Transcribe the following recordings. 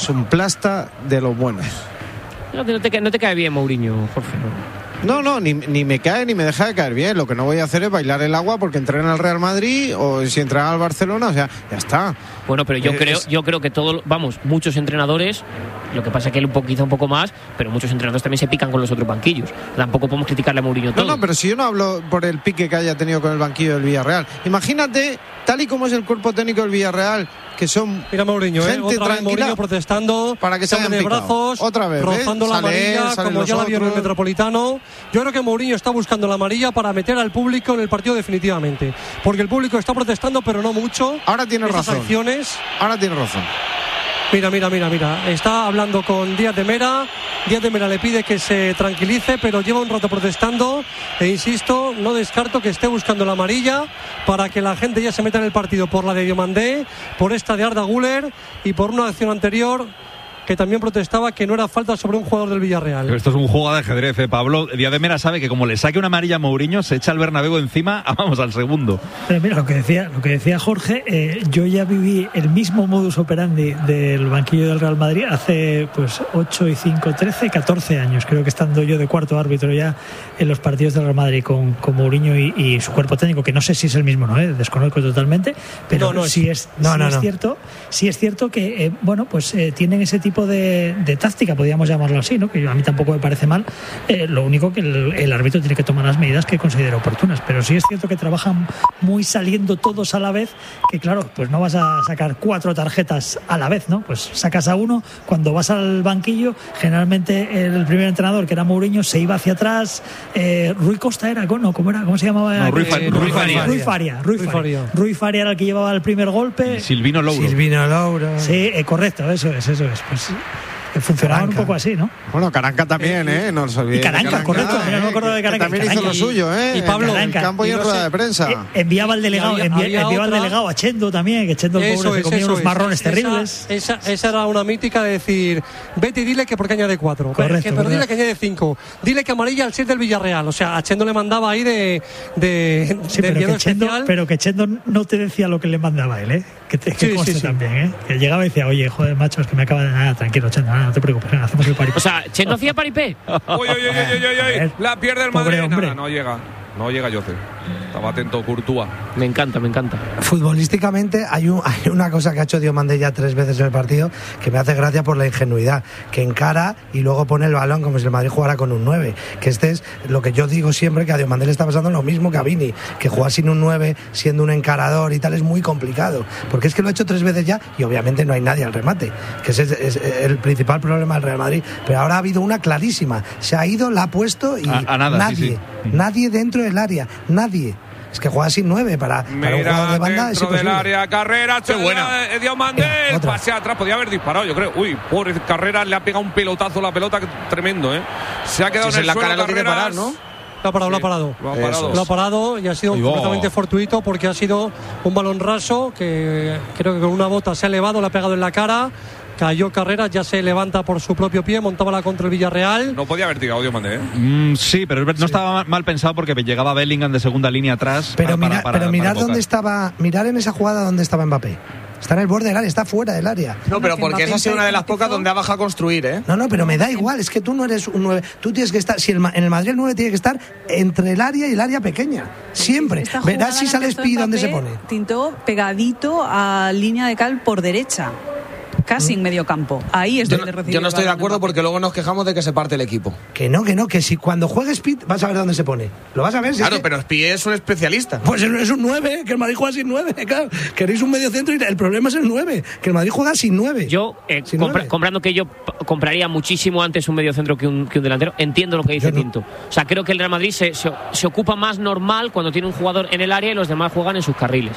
es un plasta de los buenos. No te cae bien Mourinho, Jorge. No, ni me cae ni me deja de caer bien. Lo que no voy a hacer es bailar el agua porque entrena al Real Madrid o si entrena al Barcelona, o sea, ya está. Bueno, pero yo creo que muchos entrenadores, lo que pasa es que él quizá un poco más, pero muchos entrenadores también se pican con los otros banquillos. Tampoco podemos criticarle a Mourinho todo. No, pero si yo no hablo por el pique que haya tenido con el banquillo del Villarreal. Imagínate, tal y como es el cuerpo técnico del Villarreal, que son mira Mourinho, gente otra vez tranquila, Mourinho protestando, para que se hayan de picado. brazos, Otra vez, rozando la amarilla, como ya la vio en el Metropolitano. Yo creo que Mourinho está buscando la amarilla para meter al público en el partido definitivamente, porque el público está protestando, pero no mucho. Ahora tiene razón. Ahora tiene razón. Mira. Está hablando con Díaz de Mera. Díaz de Mera le pide que se tranquilice, pero lleva un rato protestando. E insisto, no descarto que esté buscando la amarilla para que la gente ya se meta en el partido por la de Diomandé, por esta de Arda Güler y por una acción anterior que también protestaba que no era falta sobre un jugador del Villarreal. Pero esto es un juego de ajedrez, Pablo. Díaz de Mera sabe que como le saque una amarilla a Mourinho, se echa el Bernabéu encima, vamos al segundo. Pero mira, lo que decía Jorge, yo ya viví el mismo modus operandi del banquillo del Real Madrid hace 8 y 5, 13, 14 años, creo que estando yo de cuarto árbitro ya en los partidos del Real Madrid con Mourinho y su cuerpo técnico, que no sé si es el mismo, ¿no? Desconozco totalmente, pero sí es cierto que tienen ese tipo de táctica, podríamos llamarlo así, ¿no? Que a mí tampoco me parece mal. Lo único que el árbitro tiene que tomar las medidas que considere oportunas, pero sí es cierto que trabajan muy saliendo todos a la vez, que claro, pues no vas a sacar 4 tarjetas a la vez, ¿no? Pues sacas a uno. Cuando vas al banquillo, generalmente el primer entrenador, que era Mourinho, se iba hacia atrás. Rui Costa era, ¿no? ¿Cómo se llamaba? No, Rui Faria. Rui Faria era el que llevaba el primer golpe. Silvino Louro. Sí, correcto, eso es. Pues funcionaban un poco así, ¿no? Bueno, Caranca también, no nos olvidemos. Y Caranca, correcto, no me acuerdo de Caranca. También hizo lo suyo, Y Pablo, en el campo y en rueda de prensa. Enviaba al delegado, al delegado a Chendo también, que Chendo el pobre se comía unos marrones terribles. Esa era una mítica de decir, vete y dile que porque añade 4, correcto, pero dile que añade 5, dile que amarilla al 7 del Villarreal. O sea, a Chendo le mandaba ahí de pero que Chendo no te decía lo que le mandaba él, ¿eh? Que conste también, que llegaba y decía, oye, joder, macho, es que me acaba de... tranquilo, Chendo, no te preocupes, hacemos el paripé. O sea, ¿Chendo hacía paripé? Uy, la pierde el Madrid. No llega Jose. Estaba atento Courtois. Me encanta. Futbolísticamente hay una cosa que ha hecho Diomandé ya 3 veces en el partido que me hace gracia por la ingenuidad, que encara y luego pone el balón como si el Madrid jugara con un 9, que este es lo que yo digo siempre, que a Diomandé le está pasando lo mismo que a Vini, que jugar sin un 9 siendo un encarador y tal es muy complicado, porque es que lo ha hecho 3 veces ya y obviamente no hay nadie al remate, que ese es el principal problema del Real Madrid, pero ahora ha habido una clarísima, se ha ido, la ha puesto y a nada, nadie dentro del área, nadie. Es que juega sin 9 para un jugador de banda. Dentro del área, Carrera, qué buena. Diomandé, pase atrás, podía haber disparado, yo creo. Uy, pobre Carrera, le ha pegado un pelotazo a la pelota, tremendo, Se ha quedado en el la suelo, cara, lo tiene que parar, ¿no? Lo ha parado y ha sido completamente fortuito, porque ha sido un balón raso que creo que con una bota se ha elevado, le ha pegado en la cara. Cayó Carrera, ya se levanta por su propio pie, montaba la contra el Villarreal. No podía haber tirado Diomandé, sí, pero no estaba mal pensado porque llegaba Bellingham de segunda línea atrás. Pero mirar dónde estaba, mirar en esa jugada dónde estaba Mbappé. Está en el borde del área, está fuera del área. No, pero porque esa ha sido una de las pocas donde ha bajado a construir, No, pero me da igual, es que tú no eres un 9. Tú tienes que estar, en el Madrid el 9 tiene que estar entre el área y el área pequeña. Siempre. Verás si sale Pi dónde se pone. Tintó pegadito a línea de cal por derecha. Casi en medio campo. Ahí es donde recibe. Yo no estoy de acuerdo porque luego nos quejamos de que se parte el equipo. Que si cuando juegue Speed vas a ver dónde se pone. Lo vas a ver. Claro, pero Speed es un especialista. Pues es un 9, que el Madrid juega sin 9. Claro. Queréis un medio centro y el problema es el 9, que el Madrid juega sin 9. Yo, comprando que yo compraría muchísimo antes un medio centro que un delantero, entiendo lo que dice Tinto. O sea, creo que el Real Madrid se ocupa más normal cuando tiene un jugador en el área y los demás juegan en sus carriles.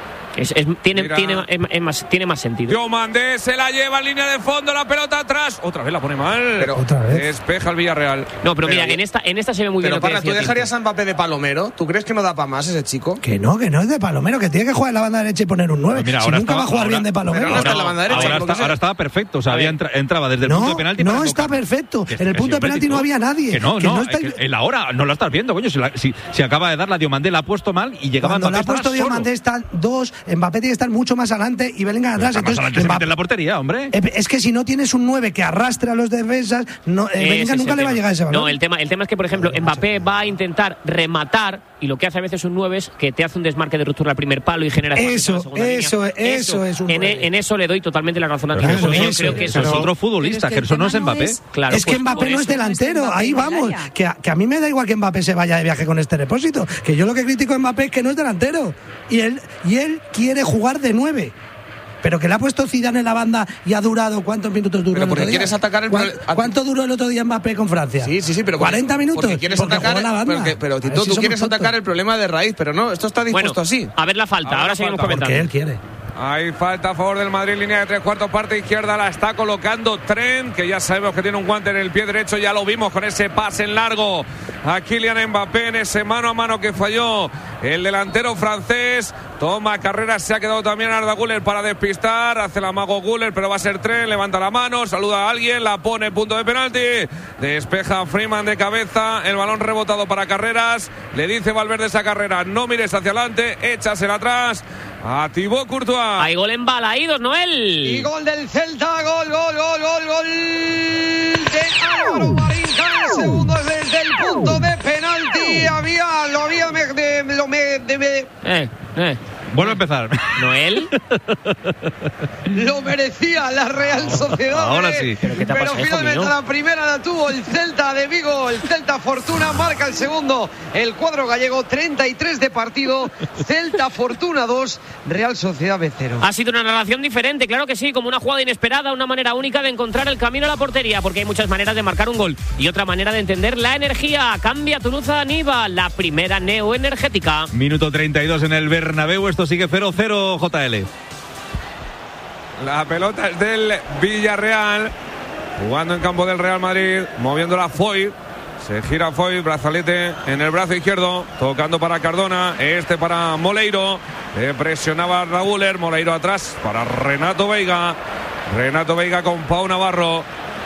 Tiene más sentido. Diomandé se la lleva en línea de fondo, la pelota atrás. Otra vez la pone mal. Pero otra vez. Despeja el Villarreal. No, pero mira, en esta se ve muy bien. Pero Parra, ¿tú dejarías a Mbappé de palomero? ¿Tú crees que no da para más ese chico? Que no es de palomero, que tiene que jugar en la banda derecha y poner un 9. Mira, si nunca va a jugar bien de palomero. Ahora estaba perfecto. O sea, entraba desde el punto de penalti. No está perfecto. En el punto de penalti no había nadie. En la hora no la estás viendo, coño. Si acaba de dar la Diomandé, la ha puesto mal y llegaba Cuando Mbappé. la ha puesto Diomandé están 2, Mbappé tiene que estar mucho más adelante y Bellingham atrás. Entonces, más adelante se mete en la portería, hombre. Es que si no tienes un 9 que arrastre a los defensas, Bellingham nunca le va a llegar a ese balón. No, el tema es que, por ejemplo, Mbappé va a intentar rematar y lo que hace a veces un 9 es que te hace un desmarque de ruptura al primer palo y genera eso es un 9. En eso le doy totalmente la razón a ti. Yo creo que eso es otro futbolista, que eso no es Mbappé. Claro, es que Mbappé no es delantero, ahí vamos. Que a mí me da igual que Mbappé se vaya de viaje con este depósito, que yo lo que critico a Mbappé es que no es delantero. Y él quiere jugar de 9. Pero que le ha puesto Zidane en la banda y ha durado, ¿cuántos minutos duró? Pero porque quieres atacar el... ¿Cuánto duró el otro día Mbappé con Francia? Sí, pero 40 minutos. Porque quieres atacar la banda. Pero Tito, tú quieres atacar el problema de raíz, pero no, esto está dispuesto así. A ver la falta, ahora seguimos comentando. Porque él quiere. Hay falta a favor del Madrid, línea de 3/4, parte izquierda, la está colocando Trent, que ya sabemos que tiene un guante en el pie derecho, ya lo vimos con ese pase en largo a Kylian Mbappé en ese mano a mano que falló el delantero francés. Toma carreras, se ha quedado también Arda Güler para despistar, hace el amago Güler, pero va a ser Trent, levanta la mano, saluda a alguien, la pone punto de penalti, despeja Freeman de cabeza, el balón rebotado para Carreras, le dice Valverde esa carrera, no mires hacia adelante, échasela atrás a Thibaut Courtois. Hay gol en Balaídos, Noel. Y gol del Celta, gol de Álvaro Marín, el segundo desde el punto de penalti. Vuelve a empezar. ¿Noel? Lo merecía la Real Sociedad. Ahora sí. Pero finalmente la primera la tuvo el Celta de Vigo. El Celta Fortuna marca el segundo. El cuadro gallego, 33 de partido. Celta Fortuna 2, Real Sociedad B0. Ha sido una narración diferente, claro que sí, como una jugada inesperada, una manera única de encontrar el camino a la portería, porque hay muchas maneras de marcar un gol y otra manera de entender la energía. Cambia Toulouse Aníbal, la primera neoenergética. Minuto 32 en el Bernabéu, esto sigue 0-0, JL. La pelota es del Villarreal, jugando en campo del Real Madrid, moviéndola Foy. Se gira Foy, brazalete en el brazo izquierdo, tocando para Cardona, para Moleiro. Presionaba a Raúler, Moleiro atrás para Renato Veiga. Renato Veiga con Pau Navarro.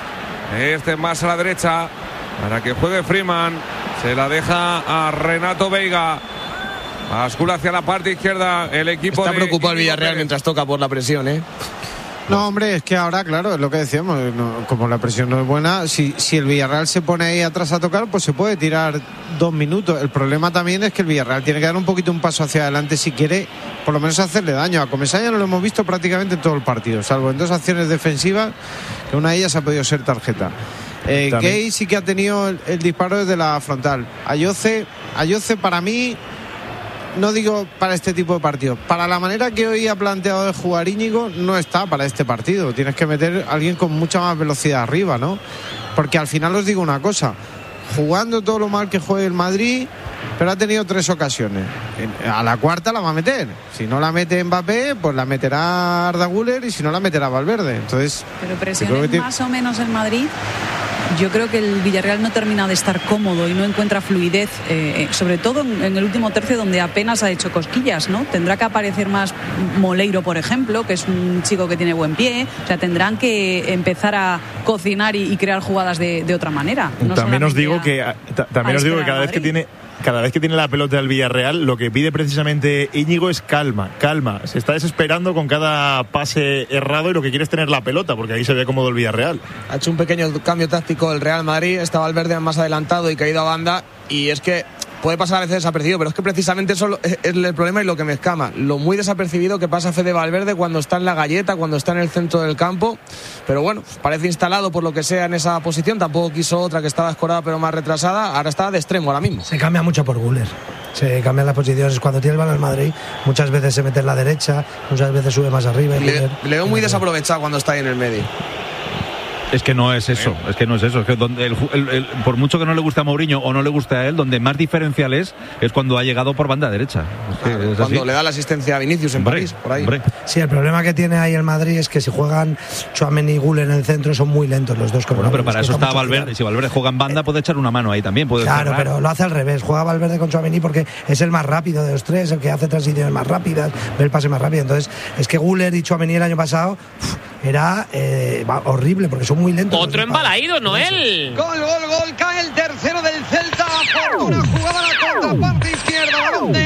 Más a la derecha para que juegue Freeman. Se la deja a Renato Veiga. Bascula hacia la parte izquierda el equipo. Está preocupado el Villarreal mientras toca por la presión, No, hombre, es que ahora, claro, es lo que decíamos, como la presión no es buena, si el Villarreal se pone ahí atrás a tocar, pues se puede tirar 2 minutos. El problema también es que el Villarreal tiene que dar un poquito un paso hacia adelante si quiere, por lo menos hacerle daño. A Comesaña no lo hemos visto prácticamente en todo el partido, salvo en 2 acciones defensivas, que una de ellas ha podido ser tarjeta. Gay sí que ha tenido el disparo desde la frontal. Ayoce para mí... No digo para este tipo de partidos. Para la manera que hoy ha planteado de jugar Íñigo, no está para este partido. Tienes que meter a alguien con mucha más velocidad arriba, ¿no? Porque al final os digo una cosa. Jugando todo lo mal que juegue el Madrid, pero ha tenido 3 ocasiones. A la cuarta la va a meter. Si no la mete Mbappé, pues la meterá Arda Güler y si no la meterá Valverde. Entonces, pero presiones más o menos el Madrid. Yo creo que el Villarreal no termina de estar cómodo y no encuentra fluidez, sobre todo en el último tercio donde apenas ha hecho cosquillas, ¿no? Tendrá que aparecer más Moleiro, por ejemplo, que es un chico que tiene buen pie. O sea, tendrán que empezar a cocinar y crear jugadas de otra manera. No también os digo que cada vez que tiene la pelota del Villarreal, lo que pide precisamente Íñigo es calma. Se está desesperando con cada pase errado y lo que quiere es tener la pelota, porque ahí se ve cómodo el Villarreal. Ha hecho un pequeño cambio táctico el Real Madrid, estaba Valverde más adelantado y caído a banda, y es que puede pasar a veces desapercibido, pero es que precisamente eso es el problema y lo que me escama. Lo muy desapercibido que pasa Fede Valverde cuando está en la galleta, cuando está en el centro del campo. Pero bueno, parece instalado por lo que sea en esa posición. Tampoco quiso otra que estaba escorada pero más retrasada. Ahora está de extremo ahora mismo. Se cambia mucho por Güler. Se cambian las posiciones. Cuando tiene el balón en Madrid, muchas veces se mete en la derecha, muchas veces sube más arriba. Le veo muy desaprovechado cuando está ahí en el medio. Es que no es eso, es que por mucho que no le guste a Mourinho o no le guste a él, donde más diferencial es cuando ha llegado por banda derecha. Es cuando así. le da la asistencia a Vinicius en París, por ahí. Sí, el problema que tiene ahí el Madrid es que si juegan Tchouaméni y Güler en el centro son muy lentos los dos. Bueno, pero para eso está Valverde. Si Valverde juega en banda puede echar una mano ahí también. Claro, pero lo hace al revés. Juega Valverde con Tchouaméni porque es el más rápido de los tres, el que hace transiciones más rápidas, ve el pase más rápido. Entonces, es que Güler y Tchouaméni el año pasado era horrible porque son muy lentos. Otro embalaído, Noel. Gol, cae el tercero del Celta. Fortuna jugada a la contraparte izquierda. Balón de Arcos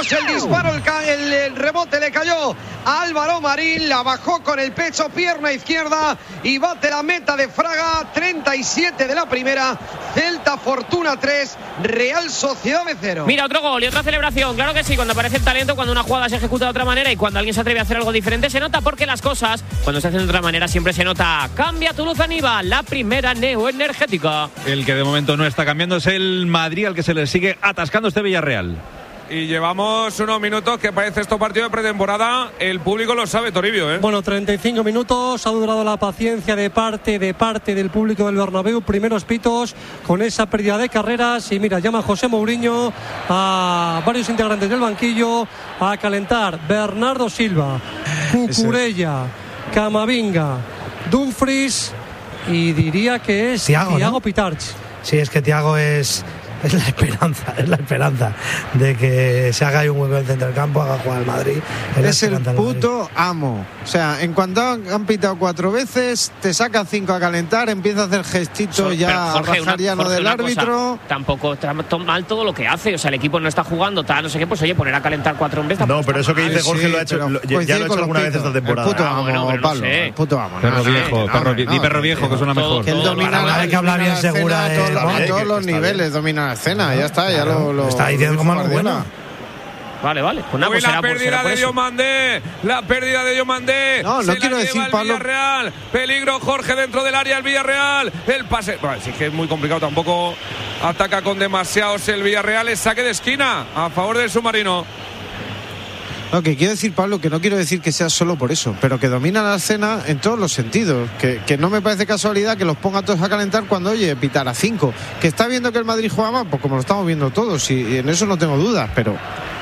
segundos. El disparo, el rebote le cayó a Álvaro Marín. La bajó con el pecho, pierna izquierda y bate la meta de Fraga. 37 de la primera. Celta Fortuna 3, Real Sociedad B 0. Mira, otro gol y otra celebración. Claro que sí, cuando aparece el talento, cuando una jugada se ejecuta de otra manera y cuando alguien se atreve a hacer algo diferente, se nota, porque las cosas, cuando se hacen de otra manera, siempre se nota. Cambia tu luz, Aníbal, la primera neoenergética. El que de momento no está cambiando es el Madrid, al que se le sigue atascando este Villarreal. Y llevamos unos minutos que parece esto partido de pretemporada. El público lo sabe, Toribio, ¿eh? Bueno, 35 minutos. Ha durado la paciencia de parte del público del Bernabéu. Primeros pitos con esa pérdida de carreras. Y mira, llama José Mourinho a varios integrantes del banquillo a calentar. Bernardo Silva, Cucurella, Camavinga, Dumfries y diría que es Thiago, ¿no? Pitarch. Sí, es que Thiago es la esperanza de que se haga ahí un hueco en el centro del campo, haga jugar al Madrid. Es el puto amo. O sea, en cuanto han pitado 4 veces, te saca 5 a calentar, empieza a hacer gestitos ya a rajar llano del árbitro. Tampoco está mal todo lo que hace. O sea, el equipo no está jugando, tal, no sé qué, pues oye, poner a calentar 4 hombres. No, pero eso que dice Jorge lo ha hecho, ya lo ha hecho alguna vez esta temporada. El puto amo, Pablo. El puto amo. Perro viejo, perro viejo, que suena mejor. Que él domina, que habla bien segura a todos los niveles, domina la escena, ya está. Ya lo está diciendo como algo bueno. Vale. Pues nada, pues la pérdida de Diomandé. La pérdida de Diomandé. No quiero decir, Pablo. Villarreal. Peligro, Jorge, dentro del área el Villarreal. El pase. Bueno, sí que es muy complicado. Tampoco ataca con demasiados el Villarreal. Es saque de esquina a favor del submarino. No, que quiero decir, Pablo, que no quiero decir que sea solo por eso, pero que domina la escena en todos los sentidos. Que no me parece casualidad que los ponga todos a calentar cuando, oye, pitar a 5. Que está viendo que el Madrid juega más, pues como lo estamos viendo todos, y en eso no tengo dudas, pero...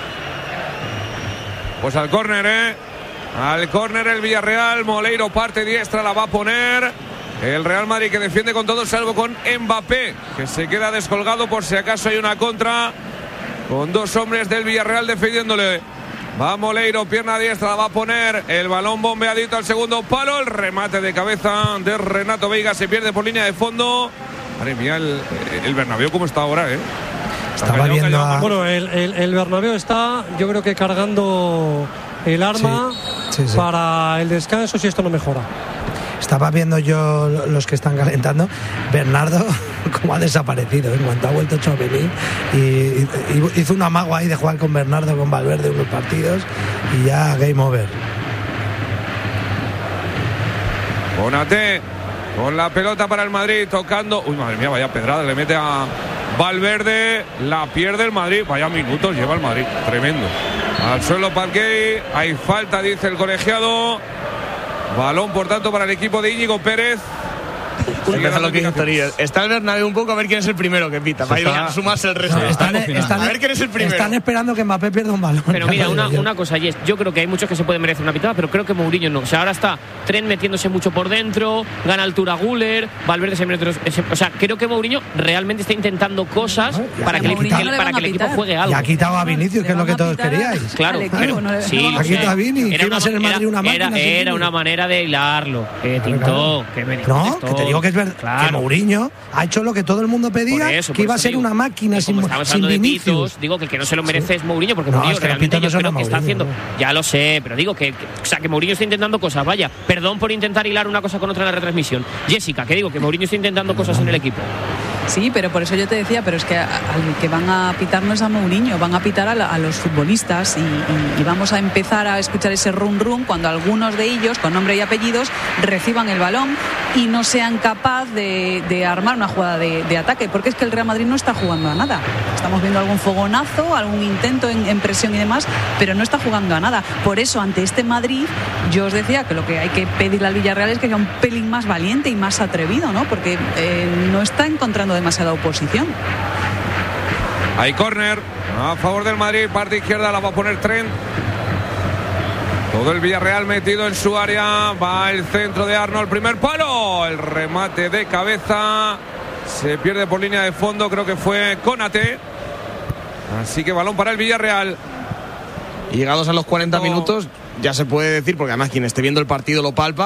Pues al córner, Al córner el Villarreal. Moleiro parte diestra, la va a poner el Real Madrid, que defiende con todo salvo con Mbappé, que se queda descolgado por si acaso hay una contra, con 2 hombres del Villarreal defendiéndole. Va Moleiro, pierna diestra, va a poner el balón bombeadito al segundo palo. El remate de cabeza de Renato Veiga se pierde por línea de fondo. Madre mía, el Bernabéu cómo está ahora, Estaba viendo Bueno, el Bernabéu está, yo creo que cargando el arma sí. Para el descanso si esto no mejora. Estaba viendo yo los que están calentando. Bernardo, como ha desaparecido en cuanto ha vuelto Tchouaméni, y hizo un amago ahí de jugar con Bernardo, con Valverde unos partidos y ya game over. Konaté con la pelota para el Madrid, tocando. Uy, madre mía, vaya pedrada, le mete a Valverde, la pierde el Madrid. Vaya minutos lleva el Madrid, tremendo. Al suelo Parquet, hay falta, dice el colegiado. Balón, por tanto, para el equipo de Íñigo Pérez. Está el Bernabéu un poco a ver quién es el primero que pita, para ir a sumarse el resto. A ver quién es el primero. Están esperando que Mbappé pierda un balón. Pero mira, una cosa, Jess, yo creo que hay muchos que se pueden merecer una pitada, pero creo que Mourinho no. O sea, ahora está Trent metiéndose mucho por dentro, gana altura Güler, Valverde se mete. O sea, creo que Mourinho realmente está intentando cosas para que el equipo juegue algo. Y ha quitado a Vinicius, que es lo que todos queríais. Claro, sí. Ha quitado a Vini. Era una manera de hilarlo. Tintó, que me dijo. No, que te digo que es verdad. Claro. Que Mourinho ha hecho lo que todo el mundo pedía, eso, que iba a ser una máquina sin Vinicius. Digo que el que no se lo merece es Mourinho, porque Mourinho realmente yo creo que está haciendo. Ya lo sé, pero digo que Mourinho está intentando cosas. Vaya, perdón por intentar hilar una cosa con otra en la retransmisión. Jessica, que digo que Mourinho está intentando cosas en el equipo. Sí, pero por eso yo te decía, pero es que al que van a pitar no es a Mourinho, van a pitar a los futbolistas y vamos a empezar a escuchar ese rum cuando algunos de ellos, con nombre y apellidos, reciban el balón y no sean capaz de armar una jugada de ataque, porque es que el Real Madrid no está jugando a nada. Estamos viendo algún fogonazo, algún intento en presión y demás, pero no está jugando a nada. Por eso, ante este Madrid, yo os decía que lo que hay que pedirle al Villarreal es que sea un pelín más valiente y más atrevido, ¿no? Porque no está encontrando demasiada oposición. Hay córner a favor del Madrid, parte izquierda, la va a poner Trent. Todo el Villarreal metido en su área. Va el centro de Arnold, primer palo. El remate de cabeza se pierde por línea de fondo, creo que fue Konaté. Así que balón para el Villarreal. Y llegados a los 40 minutos, ya se puede decir, porque además quien esté viendo el partido lo palpa,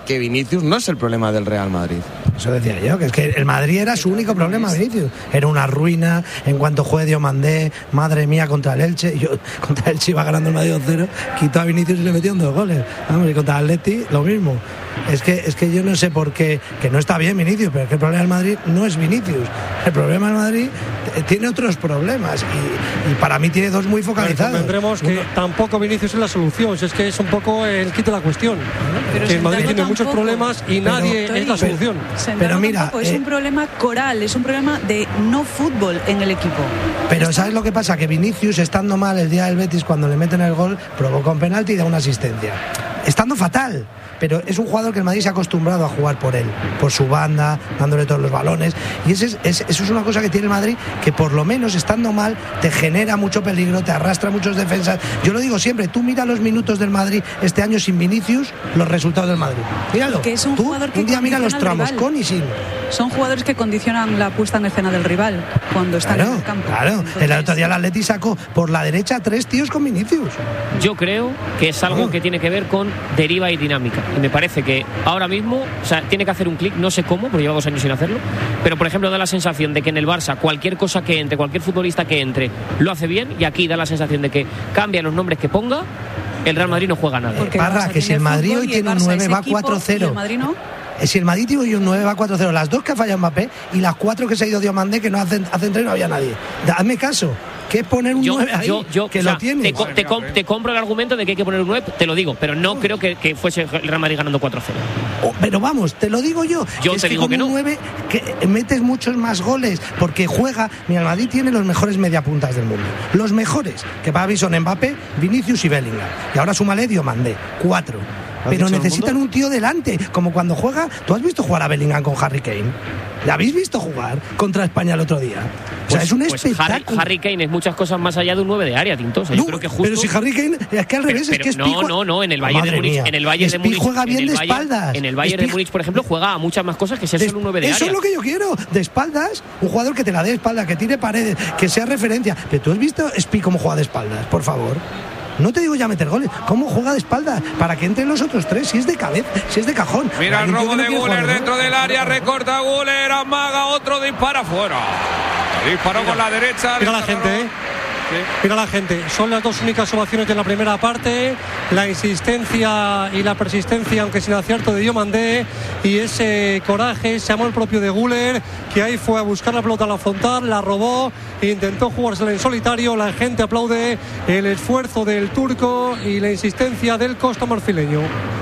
que Vinicius no es el problema del Real Madrid. Eso decía yo, que es que el Madrid era su único problema, Vinicius. Era una ruina en cuanto juegue Diomandé, madre mía, contra el Elche. Yo contra el Elche iba ganando el Madrid 2-0, quitó a Vinicius y le metió 2 goles. Vamos, y contra el Atleti lo mismo. Es que yo no sé por qué, que no está bien Vinicius, pero es que el problema del Madrid no es Vinicius. El problema del Madrid tiene otros problemas y para mí tiene 2 muy focalizados. Tendremos que tampoco Vinicius es la solución, es que es un poco el kit de la cuestión. Que el Madrid tiene muchos problemas y nadie es la solución. Pero mira, es un problema coral, es un problema de no fútbol en el equipo. Pero ¿sabes lo que pasa? Que Vinicius, estando mal el día del Betis, cuando le meten el gol, provoca un penalti y da una asistencia. Estando fatal. Pero es un jugador que el Madrid se ha acostumbrado a jugar por él, por su banda, dándole todos los balones. Y eso es una cosa que tiene el Madrid, que por lo menos estando mal te genera mucho peligro, te arrastra muchos defensas. Yo lo digo siempre, tú mira los minutos del Madrid este año sin Vinicius, los resultados del Madrid. Míralo, que es un jugador que un día mira los tramos con y sin. Son jugadores que condicionan la puesta en escena del rival cuando están en el campo. Claro, entonces, el otro día el Atleti sacó por la derecha 3 tíos con Vinicius. Yo creo que es algo que tiene que ver con deriva y dinámica. Y me parece que ahora mismo, o sea, tiene que hacer un clic, no sé cómo, porque lleva 2 años sin hacerlo, pero por ejemplo da la sensación de que en el Barça cualquier cosa que entre, cualquier futbolista que entre, lo hace bien, y aquí da la sensación de que cambia los nombres que ponga, el Real Madrid no juega nada. Parra, que si el Madrid hoy tiene un 9 va 4-0. ¿El Madrid no? Si el Madrid tiene un 9 va 4-0, las 2 que ha fallado Mbappé y las 4 que se ha ido Diomandé, que no hacen 3 no había nadie. Hazme caso. ¿Qué es poner un 9 ahí? Que lo tienes. Te compro el argumento de que hay que poner un 9, te lo digo, pero no creo que fuese el Real Madrid ganando 4-0. Pero vamos, te lo digo yo. Yo te digo que no. Un 9 que metes muchos más goles, porque juega. Mira, el Madrid tiene los mejores mediapuntas del mundo. Los mejores, que para mí son Mbappé, Vinicius y Bellingham. Y ahora súmale Diomandé, 4. Pero necesitan un tío delante, como cuando juega. ¿Tú has visto jugar a Bellingham con Harry Kane? ¿La habéis visto jugar contra España el otro día? O sea, es un espectáculo. Harry Kane es muchas cosas más allá de un 9 de área, Tinto. O sea, yo creo que justo... Pero si Harry Kane, es que al revés, es que es No, en el Bayern de Múnich. En el Bayern de Múnich juega bien de espaldas. En el Bayern de Múnich, por ejemplo, juega a muchas más cosas que ser solo un 9 de área. Eso es lo que yo quiero, de espaldas. Un jugador que te la dé de espaldas, que tire paredes, que sea referencia. Pero tú has visto Spi cómo juega de espaldas, por favor. No te digo ya meter goles, ¿cómo juega de espalda? Para que entren los otros 3, si es de cabeza, si es de cajón. Mira el robo de Güler dentro del área, recorta Güler, amaga, otro dispara fuera. Disparó con la derecha. Mira la gente, Mira la gente, son las 2 únicas ovaciones de la primera parte, la insistencia y la persistencia, aunque sin acierto, de Diomandé, y ese coraje, ese amor propio de Güler, que ahí fue a buscar la pelota a la frontal, la robó, intentó jugársela en solitario. La gente aplaude el esfuerzo del turco y la insistencia del costomarfileño.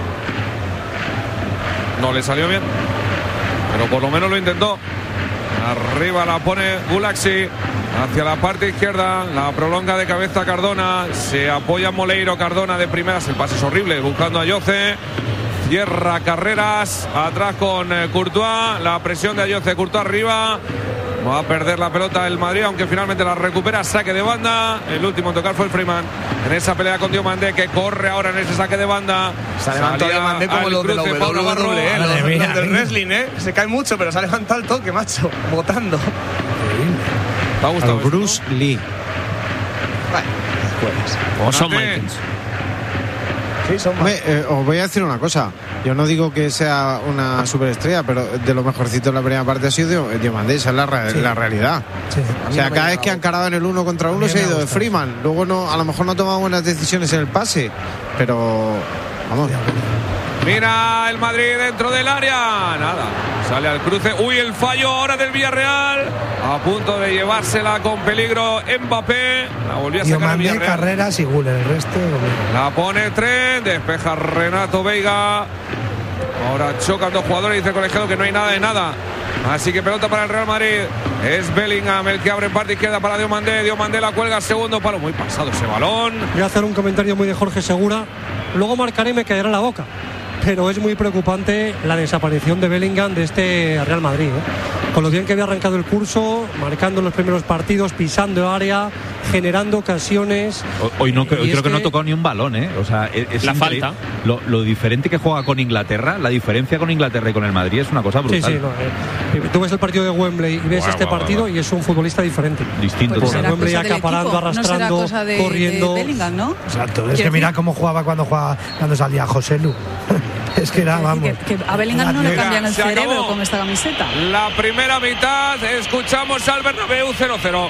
No le salió bien, pero por lo menos lo intentó. Arriba la pone Gulaxi, hacia la parte izquierda, la prolonga de cabeza Cardona, se apoya Moleiro, Cardona de primeras, el pase es horrible, buscando a Yoce, cierra Carreras, atrás con Courtois, la presión de Ayoce, Courtois arriba, va a perder la pelota el Madrid, aunque finalmente la recupera, saque de banda, el último en tocar fue el Freeman, en esa pelea con Diomandé, que corre ahora en ese saque de banda. Se ha levantado Diomandé como los de la WWE, los del wrestling, se cae mucho, pero se ha levantado el toque, macho, botando. ¿Te ha gustado Bruce Lee? O Shawn Michaels. Sí, os voy a decir una cosa. Yo no digo que sea una superestrella, pero de lo mejorcito en la primera parte ha sido Diomandé, esa es la realidad. Sí. O sea, cada vez que han cargado en el 1 contra 1 se ha ido de Freeman. Luego no, a lo mejor no ha tomado buenas decisiones en el pase, pero vamos. Mira el Madrid dentro del área. Nada. Sale al cruce. Uy, el fallo ahora del Villarreal. A punto de llevársela con peligro Mbappé. La volvió a sacar el Villarreal. Carreras y Güler, el resto. La pone Tren. Despeja Renato Veiga. Ahora chocan 2 jugadores. Dice el colegiado que no hay nada de nada. Así que pelota para el Real Madrid. Es Bellingham el que abre en parte izquierda para Diomandé. Diomandé la cuelga, segundo palo. Muy pasado ese balón. Voy a hacer un comentario muy de Jorge Segura. Luego marcaré y me caerá en la boca. Pero es muy preocupante la desaparición de Bellingham de este Real Madrid, con lo bien que había arrancado el curso, marcando en los primeros partidos, pisando área, generando ocasiones. Hoy creo que no tocó ni un balón, O sea, es la falta. Lo diferente que juega con Inglaterra, la diferencia con Inglaterra y con el Madrid es una cosa brutal. Sí, tú ves el partido de Wembley y ves partido y es un futbolista diferente. Distinto. Pues Wembley acaparando, arrastrando, no será corriendo. De Bellingham, ¿no? Exacto, es que mira cómo jugaba cuando salía José Lu. Es que era, vamos. Que a Bellingham no le cambian el se cerebro acabó con esta camiseta. la primera mitad, escuchamos al Bernabéu 0-0.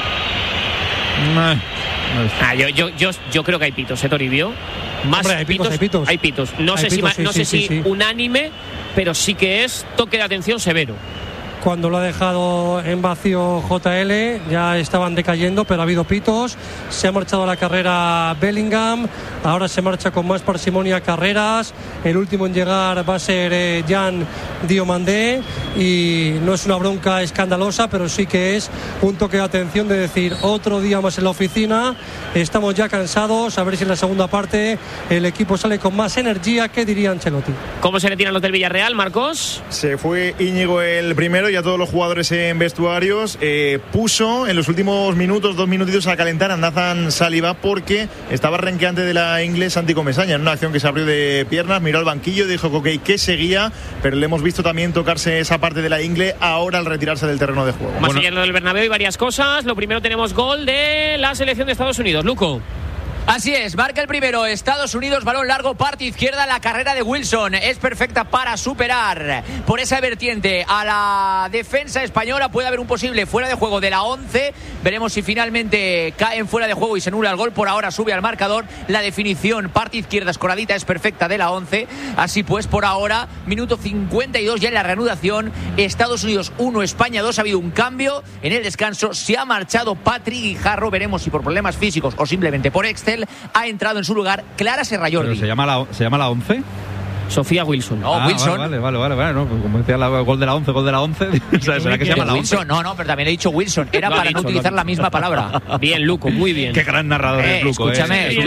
Yo creo que hay pitos, Toribio. Más. Hombre, hay pitos. No sé si unánime, pero sí que es toque de atención severo. Cuando lo ha dejado en vacío JL ya estaban decayendo, pero ha habido pitos. Se ha marchado a la carrera Bellingham, ahora se marcha con más parsimonia Carreras. El último en llegar va a ser Jan Diomandé, y no es una bronca escandalosa, pero sí que es un toque de atención de decir otro día más en la oficina, estamos ya cansados, a ver si en la segunda parte el equipo sale con más energía. ¿Qué diría Ancelotti? ¿Cómo se retiran los del Villarreal, Marcos? Se fue Íñigo el primero y a todos los jugadores en vestuarios. Puso en los últimos minutos, 2 minutitos, a calentar a Nathan Saliba porque estaba renqueante de la inglés Santi Comesaña en una acción que se abrió de piernas, miró al banquillo, dijo que seguía, pero le hemos visto también tocarse esa parte de la ingle ahora al retirarse del terreno de juego. Más allá del Bernabéu y varias cosas. Lo primero, tenemos gol de la selección de Estados Unidos. Luco. Así es, marca el primero Estados Unidos, balón largo, parte izquierda, la carrera de Wilson es perfecta para superar por esa vertiente a la defensa española. Puede haber un posible fuera de juego de la 11, veremos si finalmente caen fuera de juego y se anula el gol. Por ahora sube al marcador, la definición parte izquierda escoradita es perfecta de la 11. Así pues, por ahora, minuto 52 ya en la reanudación, Estados Unidos 1, España 2, ha habido un cambio en el descanso, se ha marchado Patrick Guijarro, veremos si por problemas físicos o simplemente por Excel ha entrado en su lugar Clara Serrallordi. ¿Se llama la 11? Sofía Wilson. No, Wilson. Vale. No, como decía gol de la 11. O sea, ¿será que se llama la 11? Wilson, no, pero también he dicho Wilson. Era para no utilizar la misma palabra. Bien, Luco, muy bien. Qué gran narrador es Luco. Escúchame,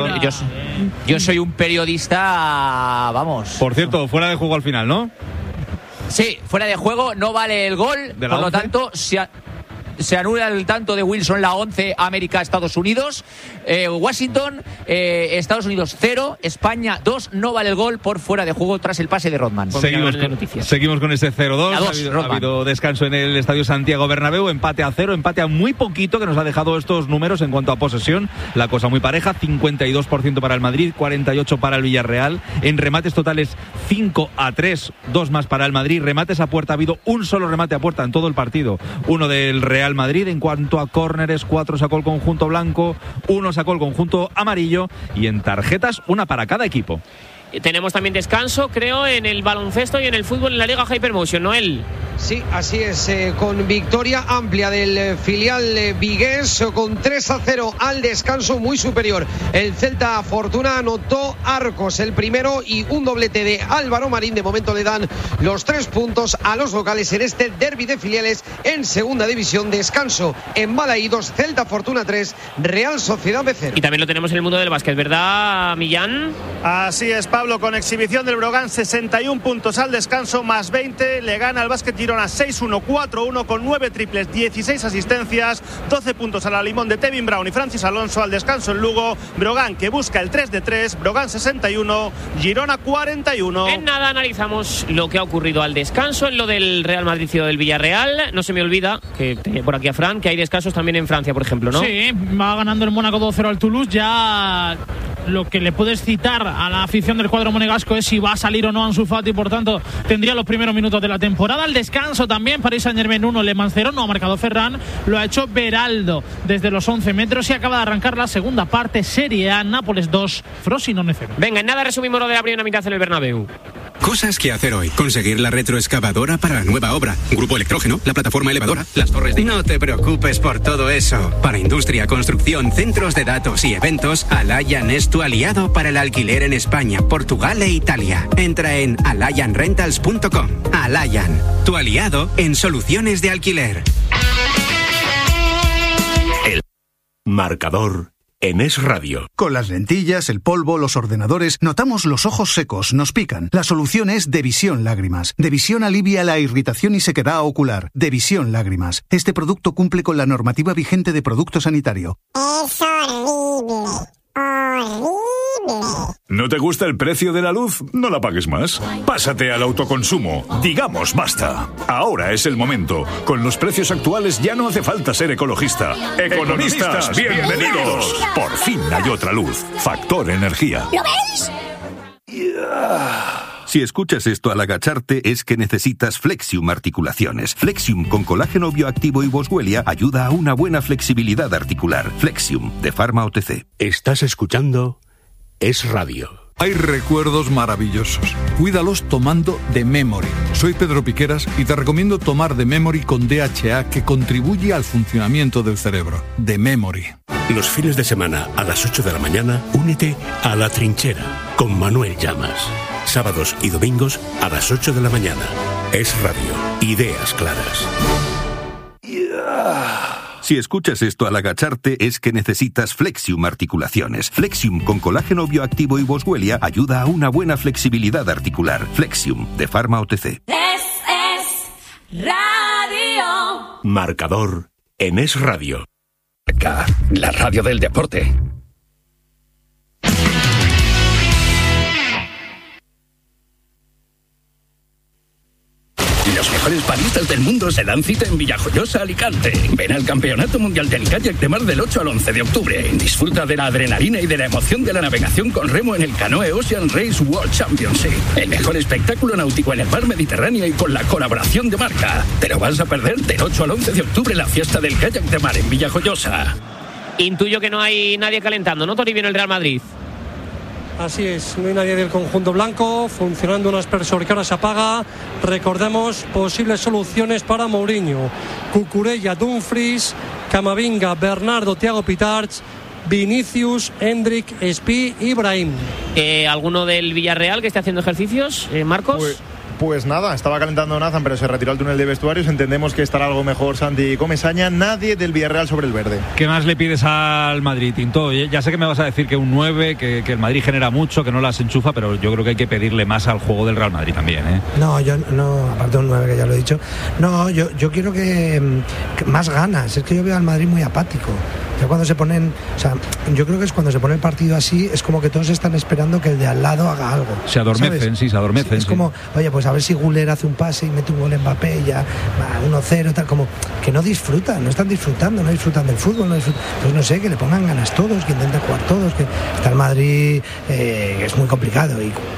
yo soy un periodista, vamos. Por cierto, fuera de juego al final, ¿no? Sí, fuera de juego, no vale el gol. Por lo tanto, se anula el tanto de Wilson, la 11, América, Estados Unidos. Washington, Estados Unidos 0, España 2, no vale el gol por fuera de juego tras el pase de Rodman. Seguimos con ese 0-2. Ha habido descanso en el Estadio Santiago Bernabéu, empate a 0, empate a muy poquito, que nos ha dejado estos números en cuanto a posesión. La cosa muy pareja, 52% para el Madrid, 48% para el Villarreal. En remates totales, 5-3, 2 más para el Madrid. Remates a puerta, ha habido un solo remate a puerta en todo el partido, uno del Real Madrid. En cuanto a córneres, 4 sacó el conjunto blanco, 1 sacó el conjunto amarillo, y en tarjetas, 1 para cada equipo. Tenemos también descanso, creo, en el baloncesto y en el fútbol en la Liga Hypermotion, Noel. Sí, así es, con victoria amplia del filial vigués, con 3-0 al descanso, muy superior. El Celta Fortuna anotó Arcos el primero y un doblete de Álvaro Marín. De momento le dan los 3 puntos a los locales en este derbi de filiales en segunda división. Descanso en Balaídos, Celta Fortuna 3, Real Sociedad B0. Y también lo tenemos en el mundo del básquet, ¿verdad, Millán? Así es, Pablo, con exhibición del Brogan, 61 puntos al descanso, más 20, le gana al Básquet Girona 6-1, 4-1 con 9 triples, 16 asistencias, 12 puntos a la limón de Tevin Brown y Francis Alonso. Al descanso en Lugo, Brogan que busca el 3 de 3, Brogan 61, Girona 41. En nada analizamos lo que ha ocurrido al descanso en lo del Real Madrid y del Villarreal. No se me olvida, que tenía por aquí a Fran, que hay descansos también en Francia, por ejemplo, ¿no? Sí, va ganando el Mónaco 2-0 al Toulouse. Ya lo que le puedes citar a la afición del cuadro monegasco es si va a salir o no Ansu Fati, por tanto tendría los primeros minutos de la temporada. Al descanso también Paris Saint-Germain 1, Le Mans 0, no ha marcado Ferran, lo ha hecho Beraldo desde los 11 metros y acaba de arrancar la segunda parte. Serie A, Nápoles 2, Frosinone 0. Venga, en nada resumimos lo de la primera mitad en el Bernabéu. Cosas que hacer hoy. Conseguir la retroexcavadora para la nueva obra. Grupo Electrógeno, la plataforma elevadora, las torres de... No te preocupes por todo eso. Para industria, construcción, centros de datos y eventos, Alayan es tu aliado para el alquiler en España, Portugal e Italia. Entra en alayanrentals.com. Alayan, tu aliado en soluciones de alquiler. El marcador en Es Radio. Con las lentillas, el polvo, los ordenadores, notamos los ojos secos, nos pican. La solución es Devisión Lágrimas. Devisión alivia la irritación y sequedad ocular. Devisión Lágrimas. Este producto cumple con la normativa vigente de producto sanitario. Es horrible. Horrible. ¿No te gusta el precio de la luz? No la pagues más. Pásate al autoconsumo. Digamos basta. Ahora es el momento. Con los precios actuales ya no hace falta ser ecologista. Economistas, bienvenidos. Por fin hay otra luz. Factor Energía. ¿Lo veis? Si escuchas esto al agacharte es que necesitas Flexium Articulaciones. Flexium con colágeno bioactivo y boswellia ayuda a una buena flexibilidad articular. Flexium, de Pharma OTC. Estás escuchando Es Radio. Hay recuerdos maravillosos. Cuídalos tomando The Memory. Soy Pedro Piqueras y te recomiendo tomar The Memory con DHA, que contribuye al funcionamiento del cerebro. The Memory. Los fines de semana a las 8 de la mañana, únete a La Trinchera con Manuel Llamas. Sábados y domingos a las 8 de la mañana. Es Radio. Ideas claras. Si escuchas esto al agacharte es que necesitas Flexium Articulaciones. Flexium con colágeno bioactivo y boswellia ayuda a una buena flexibilidad articular. Flexium, de Pharma OTC. Es Radio. Marcador en Es Radio. La radio del deporte. Los mejores padistas del mundo se dan cita en Villajoyosa, Alicante. Ven al Campeonato Mundial de Kayak de Mar del 8 al 11 de octubre. Disfruta de la adrenalina y de la emoción de la navegación con remo en el Canoe Ocean Race World Championship. El mejor espectáculo náutico en el mar Mediterráneo y con la colaboración de Marca. Te lo vas a perder del 8 al 11 de octubre, la fiesta del kayak de mar en Villajoyosa. Intuyo que no hay nadie calentando, ¿no, Toribio, en el Real Madrid? Así es, no hay nadie del conjunto blanco, funcionando un aspersor que ahora se apaga. Recordemos posibles soluciones para Mourinho: Cucurella, Dumfries, Camavinga, Bernardo, Thiago Pitarch, Vinicius, Hendrik, Spi y Brahim. ¿Alguno del Villarreal que esté haciendo ejercicios, Marcos? Pues nada, estaba calentando Nathan, pero se retiró al túnel de vestuarios. Entendemos que estará algo mejor Santi Comesaña. Nadie del Villarreal sobre el verde. ¿Qué más le pides al Madrid, Tinto? Ya sé que me vas a decir que un 9, que el Madrid genera mucho, que no las enchufa, pero yo creo que hay que pedirle más al juego del Real Madrid también, ¿eh? No, yo no, aparte de un 9 que ya lo he dicho. No, yo quiero que más ganas. Es que yo veo al Madrid muy apático. Ya cuando se ponen, o sea, yo creo que es cuando se pone el partido así, es como que todos están esperando que el de al lado haga algo. Se adormecen, ¿sabes? Sí, se adormecen. Es como, oye, pues a ver si Güler hace un pase y mete un gol en Mbappé y ya 1-0, tal, como que no disfrutan, no están disfrutando, no disfrutan del fútbol, pues no sé, que le pongan ganas todos, que intenten jugar todos, que está el Madrid, que es muy complicado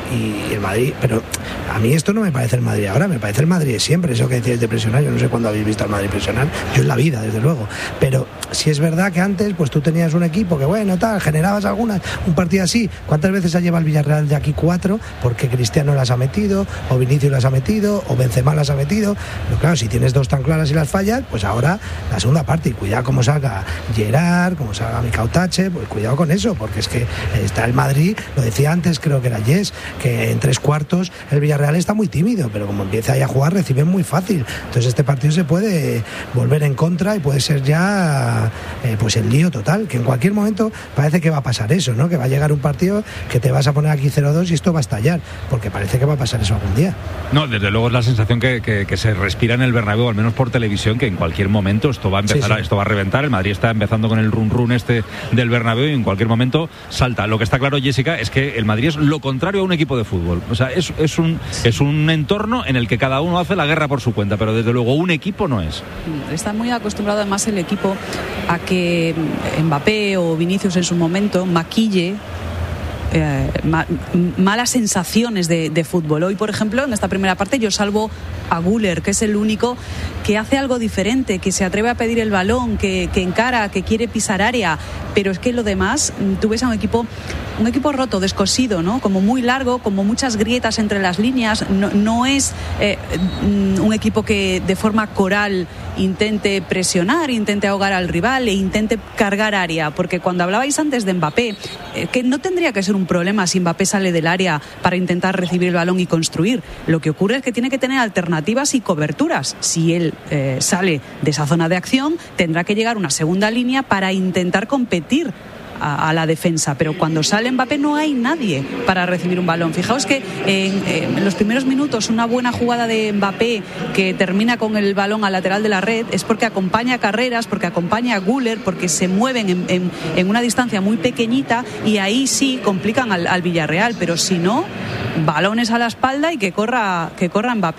y el Madrid, pero a mí esto no me parece el Madrid ahora, me parece el Madrid de siempre, eso que decíais de presionar, yo no sé cuándo habéis visto al Madrid presionar, yo en la vida, desde luego, pero si es verdad que antes pues tú tenías un equipo que bueno, tal, generabas un partido así. ¿Cuántas veces ha llevado el Villarreal de aquí 4? Porque Cristiano las ha metido, o Vinicius las ha metido, o Benzema las ha metido. Pero claro, si tienes 2 tan claras y las fallas, pues ahora la segunda parte, y cuidado cómo salga Gerard, cómo salga Micautache, pues cuidado con eso, porque es que está el Madrid, lo decía antes, creo que era Yes, que en 3/4 el Villarreal está muy tímido, pero como empieza ahí a jugar reciben muy fácil. Entonces este partido se puede volver en contra y puede ser ya pues el lío total, que en cualquier momento parece que va a pasar eso, ¿no? Que va a llegar un partido que te vas a poner aquí 0-2 y esto va a estallar, porque parece que va a pasar eso algún día. No, desde luego es la sensación que se respira en el Bernabéu, al menos por televisión, que en cualquier momento esto va a empezar, esto va a reventar. El Madrid está empezando con el run este del Bernabéu y en cualquier momento salta. Lo que está claro, Jessica, es que el Madrid es lo contrario a un equipo de fútbol. O sea, es un entorno en el que cada uno hace la guerra por su cuenta, pero desde luego un equipo no es. Está muy acostumbrado además el equipo a que Mbappé o Vinicius en su momento maquille malas sensaciones de fútbol. Hoy, por ejemplo, en esta primera parte yo salvo a Güler, que es el único que hace algo diferente, que se atreve a pedir el balón, que encara, que quiere pisar área, pero es que lo demás, tú ves a un equipo roto, descosido, ¿no? Como muy largo, como muchas grietas entre las líneas. No es un equipo que de forma coral intente presionar, intente ahogar al rival e intente cargar área, porque cuando hablabais antes de Mbappé, que no tendría que ser un problema si Mbappé sale del área para intentar recibir el balón y construir. Lo que ocurre es que tiene que tener alternativas y coberturas. Si él sale de esa zona de acción, tendrá que llegar una segunda línea para intentar competir a la defensa, pero cuando sale Mbappé no hay nadie para recibir un balón. Fijaos que en los primeros minutos una buena jugada de Mbappé que termina con el balón al lateral de la red es porque acompaña carreras, porque acompaña a Güler, porque se mueven en una distancia muy pequeñita y ahí sí complican al Villarreal, pero si no, balones a la espalda y que corra Mbappé.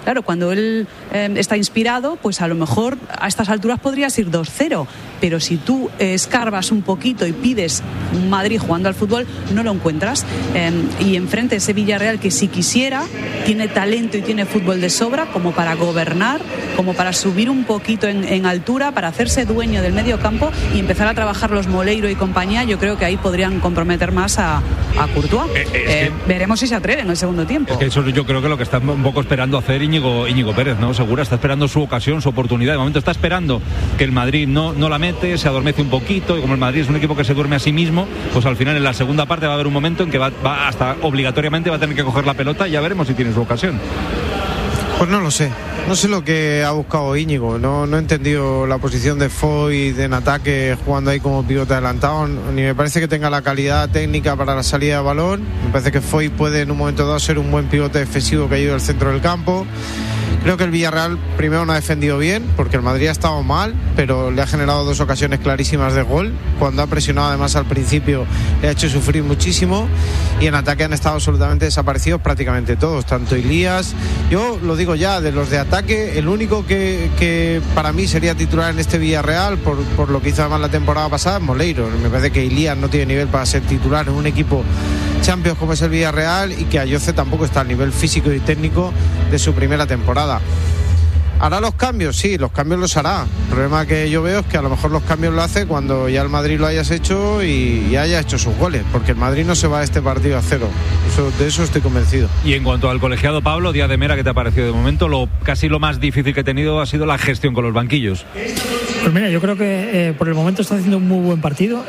Claro, cuando él está inspirado, pues a lo mejor a estas alturas podrías ir 2-0, pero si tú escarbas un poquito y pides un Madrid jugando al fútbol, no lo encuentras. Y enfrente ese Villarreal que si quisiera, tiene talento y tiene fútbol de sobra como para gobernar, como para subir un poquito en altura, para hacerse dueño del medio campo y empezar a trabajar los Moleiro y compañía. Yo creo que ahí podrían comprometer más a Courtois. Veremos si se atreve en el segundo tiempo. Es que eso yo creo que lo que está un poco esperando hacer Íñigo Pérez, ¿no? Segura, está esperando su ocasión, su oportunidad. De momento está esperando que el Madrid no la mete, se adormece un poquito, y como el Madrid es un equipo que se duerme a sí mismo, pues al final en la segunda parte va a haber un momento en que va hasta obligatoriamente va a tener que coger la pelota y ya veremos si tiene su ocasión. Pues no lo sé. No sé lo que ha buscado Íñigo. No he entendido la posición de Foy en ataque jugando ahí como pivote adelantado. Ni me parece que tenga la calidad técnica para la salida de balón. Me parece que Foy puede en un momento dado ser un buen pivote defensivo que ayude al centro del campo. Creo que el Villarreal primero no ha defendido bien, porque el Madrid ha estado mal, pero le ha generado 2 ocasiones clarísimas de gol. Cuando ha presionado además al principio le ha hecho sufrir muchísimo, y en ataque han estado absolutamente desaparecidos prácticamente todos, tanto Elías. Yo lo digo ya, de los de ataque, el único que para mí sería titular en este Villarreal, por lo que hizo además la temporada pasada, es Moleiro. Me parece que Elías no tiene nivel para ser titular en un equipo Champions como es el Villarreal, y que Ayoce tampoco está al nivel físico y técnico de su primera temporada. ¿Hará los cambios? Sí, los cambios los hará. El problema que yo veo es que a lo mejor los cambios lo hace cuando ya el Madrid lo hayas hecho y haya hecho sus goles, porque el Madrid no se va a este partido a 0. De eso estoy convencido. Y en cuanto al colegiado, Pablo, Díaz de Mera, ¿qué te ha parecido de momento? Casi lo más difícil que ha tenido ha sido la gestión con los banquillos. Pues mira, yo creo que por el momento está haciendo un muy buen partido.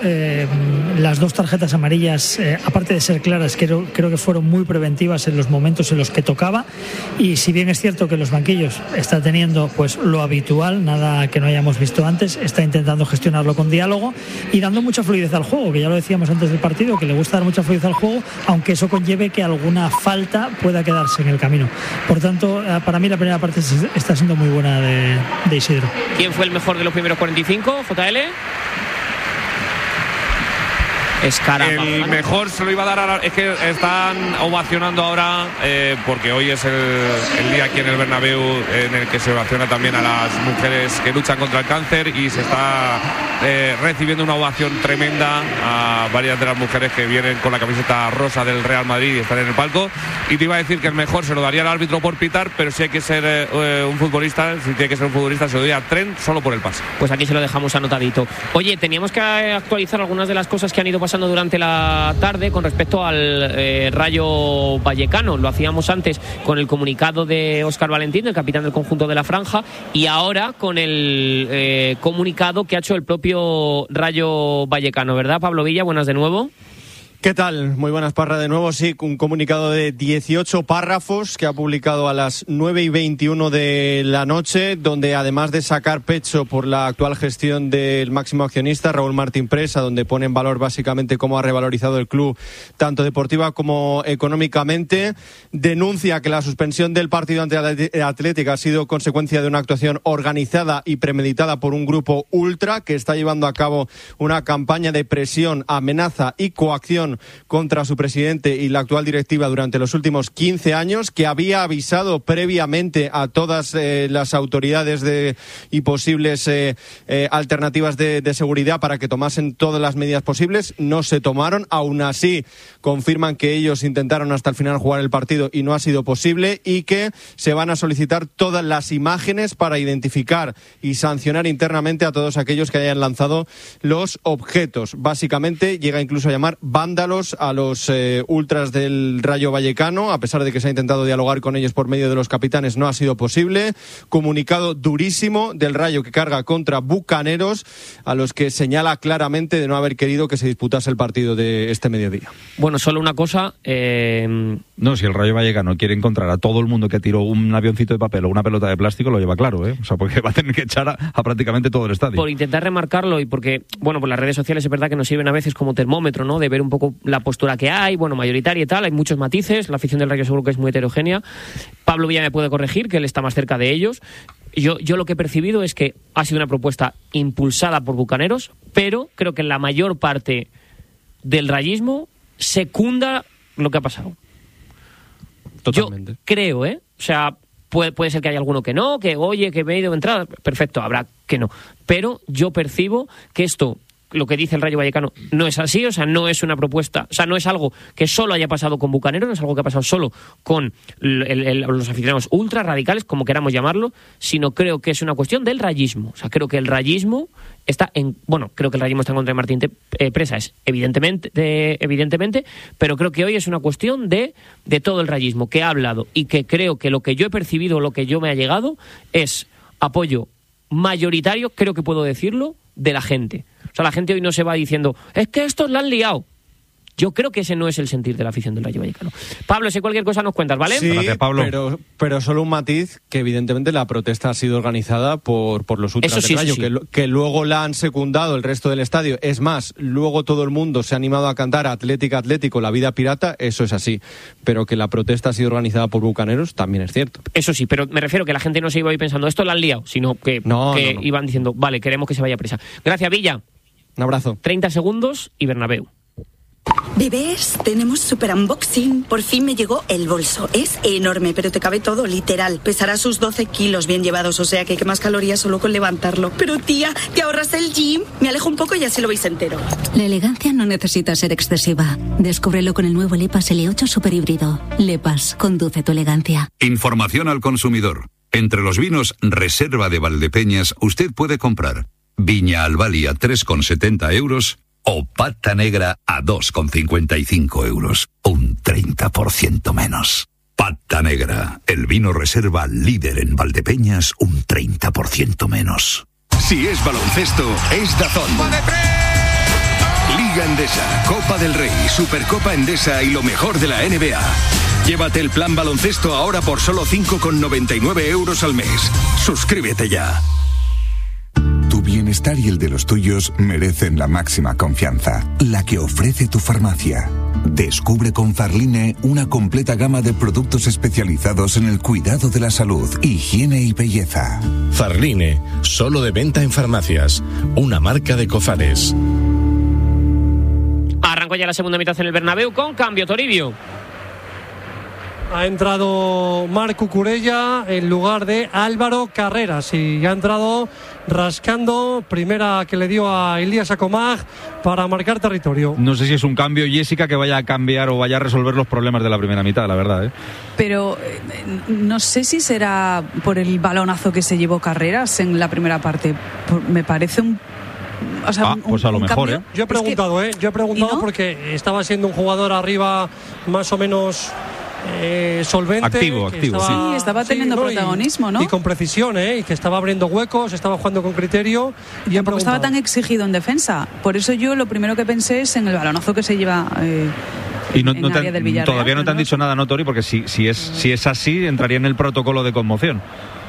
Las 2 tarjetas amarillas, aparte de ser claras, creo que fueron muy preventivas en los momentos en los que tocaba. Y si bien es cierto que los banquillos está teniendo pues lo habitual, nada que no hayamos visto antes, está intentando gestionarlo con diálogo y dando mucha fluidez al juego, que ya lo decíamos antes del partido, que le gusta dar mucha fluidez al juego, aunque eso conlleve que alguna falta pueda quedarse en el camino. Por tanto, para mí la primera parte está siendo muy buena de Isidro. ¿Quién fue el mejor de los primeros 45, JL? El mejor se lo iba a dar es que están ovacionando ahora porque hoy es el día aquí en el Bernabéu en el que se ovaciona también a las mujeres que luchan contra el cáncer, y se está recibiendo una ovación tremenda a varias de las mujeres que vienen con la camiseta rosa del Real Madrid y están en el palco. Y te iba a decir que el mejor se lo daría al árbitro por pitar, pero si hay que ser un futbolista, se lo daría a Trent solo por el pase. Pues aquí se lo dejamos anotadito. Oye, teníamos que actualizar algunas de las cosas que han ido pasando durante la tarde con respecto al Rayo Vallecano. Lo hacíamos antes con el comunicado de Óscar Valentín, el capitán del conjunto de la Franja, y ahora con el comunicado que ha hecho el propio Rayo Vallecano, ¿verdad, Pablo Villa? Buenas de nuevo. ¿Qué tal? Muy buenas, Parra, de nuevo. Sí, un comunicado de 18 párrafos que ha publicado a las 9:21 de la noche, donde además de sacar pecho por la actual gestión del máximo accionista, Raúl Martín Presa, donde pone en valor básicamente cómo ha revalorizado el club, tanto deportiva como económicamente, denuncia que la suspensión del partido ante Atlético ha sido consecuencia de una actuación organizada y premeditada por un grupo ultra que está llevando a cabo una campaña de presión, amenaza y coacción contra su presidente y la actual directiva durante los últimos 15 años, que había avisado previamente a todas las autoridades y posibles alternativas de seguridad para que tomasen todas las medidas posibles. No se tomaron. Aún así, confirman que ellos intentaron hasta el final jugar el partido y no ha sido posible, y que se van a solicitar todas las imágenes para identificar y sancionar internamente a todos aquellos que hayan lanzado los objetos. Básicamente llega incluso a llamar vándalos a los ultras del Rayo Vallecano, a pesar de que se ha intentado dialogar con ellos por medio de los capitanes, no ha sido posible. Comunicado durísimo del Rayo que carga contra Bucaneros, a los que señala claramente de no haber querido que se disputase el partido de este mediodía. Bueno, solo una cosa. No, si el Rayo Vallecano quiere encontrar a todo el mundo que tiró un avioncito de papel o una pelota de plástico, lo lleva claro, ¿eh? O sea, porque va a tener que echar a prácticamente todo el estadio. Por intentar remarcarlo, y porque, bueno, pues las redes sociales es verdad que nos sirven a veces como termómetro, ¿no? De ver un poco la postura que hay, bueno, mayoritaria y tal, hay muchos matices, la afición del Rayo seguro que es muy heterogénea. Pablo Villa me puede corregir, que él está más cerca de ellos. Yo lo que he percibido es que ha sido una propuesta impulsada por Bucaneros, pero creo que la mayor parte del rayismo secunda lo que ha pasado. Totalmente. Yo creo, o sea, Puede ser que haya alguno que no, que oye, que me he ido de entrada. Perfecto, habrá que no. Pero yo percibo que esto, lo que dice el Rayo Vallecano, no es así, o sea, no es una propuesta, o sea, no es algo que solo haya pasado con Bucaneros, no es algo que ha pasado solo con los aficionados ultra radicales, como queramos llamarlo, sino creo que es una cuestión del rayismo. O sea, creo que el rayismo está en contra de Martín Presa, es evidentemente, pero creo que hoy es una cuestión de todo el rayismo que ha hablado, y que creo que lo que yo he percibido, lo que yo me ha llegado, es apoyo mayoritario, creo que puedo decirlo, de la gente. O sea, la gente hoy no se va diciendo, es que estos la han liado. Yo creo que ese no es el sentir de la afición del Rayo Vallecano. Pablo, si cualquier cosa nos cuentas, ¿vale? Sí, gracias, Pablo. Pero solo un matiz, que evidentemente la protesta ha sido organizada por los ultras del Rayo, que luego la han secundado el resto del estadio. Es más, luego todo el mundo se ha animado a cantar Atlético, la vida pirata, eso es así. Pero que la protesta ha sido organizada por bucaneros también es cierto. Eso sí, pero me refiero que la gente no se iba ahí pensando, esto la han liado, sino que iban diciendo, vale, queremos que se vaya presa. Gracias, Villa. Un abrazo. 30 segundos y Bernabéu. Bebés, tenemos super unboxing. Por fin me llegó el bolso. Es enorme, pero te cabe todo, literal. Pesará sus 12 kilos bien llevados, o sea que quemas calorías solo con levantarlo. Pero tía, ¿te ahorras el gym? Me alejo un poco y así lo veis entero. La elegancia no necesita ser excesiva. Descúbrelo con el nuevo Lepas L8 Super Híbrido. Lepas, conduce tu elegancia. Información al consumidor. Entre los vinos Reserva de Valdepeñas, usted puede comprar Viña Albali a 3,70 euros o Pata Negra a 2,55 euros. Un 30% menos. Pata Negra, el vino reserva líder en Valdepeñas, un 30% menos. Si es baloncesto, es DAZN. Liga Endesa, Copa del Rey, Supercopa Endesa y lo mejor de la NBA. Llévate el plan baloncesto ahora por solo 5,99 euros al mes. Suscríbete ya. Tu bienestar y el de los tuyos merecen la máxima confianza, la que ofrece tu farmacia. Descubre con Farline una completa gama de productos especializados en el cuidado de la salud, higiene y belleza. Farline, solo de venta en farmacias, una marca de Cofares. Arrancó ya la segunda mitad en el Bernabéu con cambio, Toribio. Ha entrado Marc Cucurella en lugar de Álvaro Carreras y ha entrado rascando, primera que le dio a Elías Acomag para marcar territorio. No sé si es un cambio, Jessica, que vaya a cambiar o vaya a resolver los problemas de la primera mitad, la verdad, ¿eh? Pero no sé si será por el balonazo que se llevó Carreras en la primera parte. Me parece pues a lo mejor, cambio. Yo he preguntado, ¿no? Porque estaba siendo un jugador arriba más o menos solvente, activo, estaba teniendo protagonismo, ¿no? Y con precisión, y que estaba abriendo huecos, estaba jugando con criterio. Y tampoco estaba tan exigido en defensa. Por eso yo lo primero que pensé es en el balonazo que se lleva. Y todavía no te han dicho nada, ¿no, Tori? Porque si es así, entraría en el protocolo de conmoción.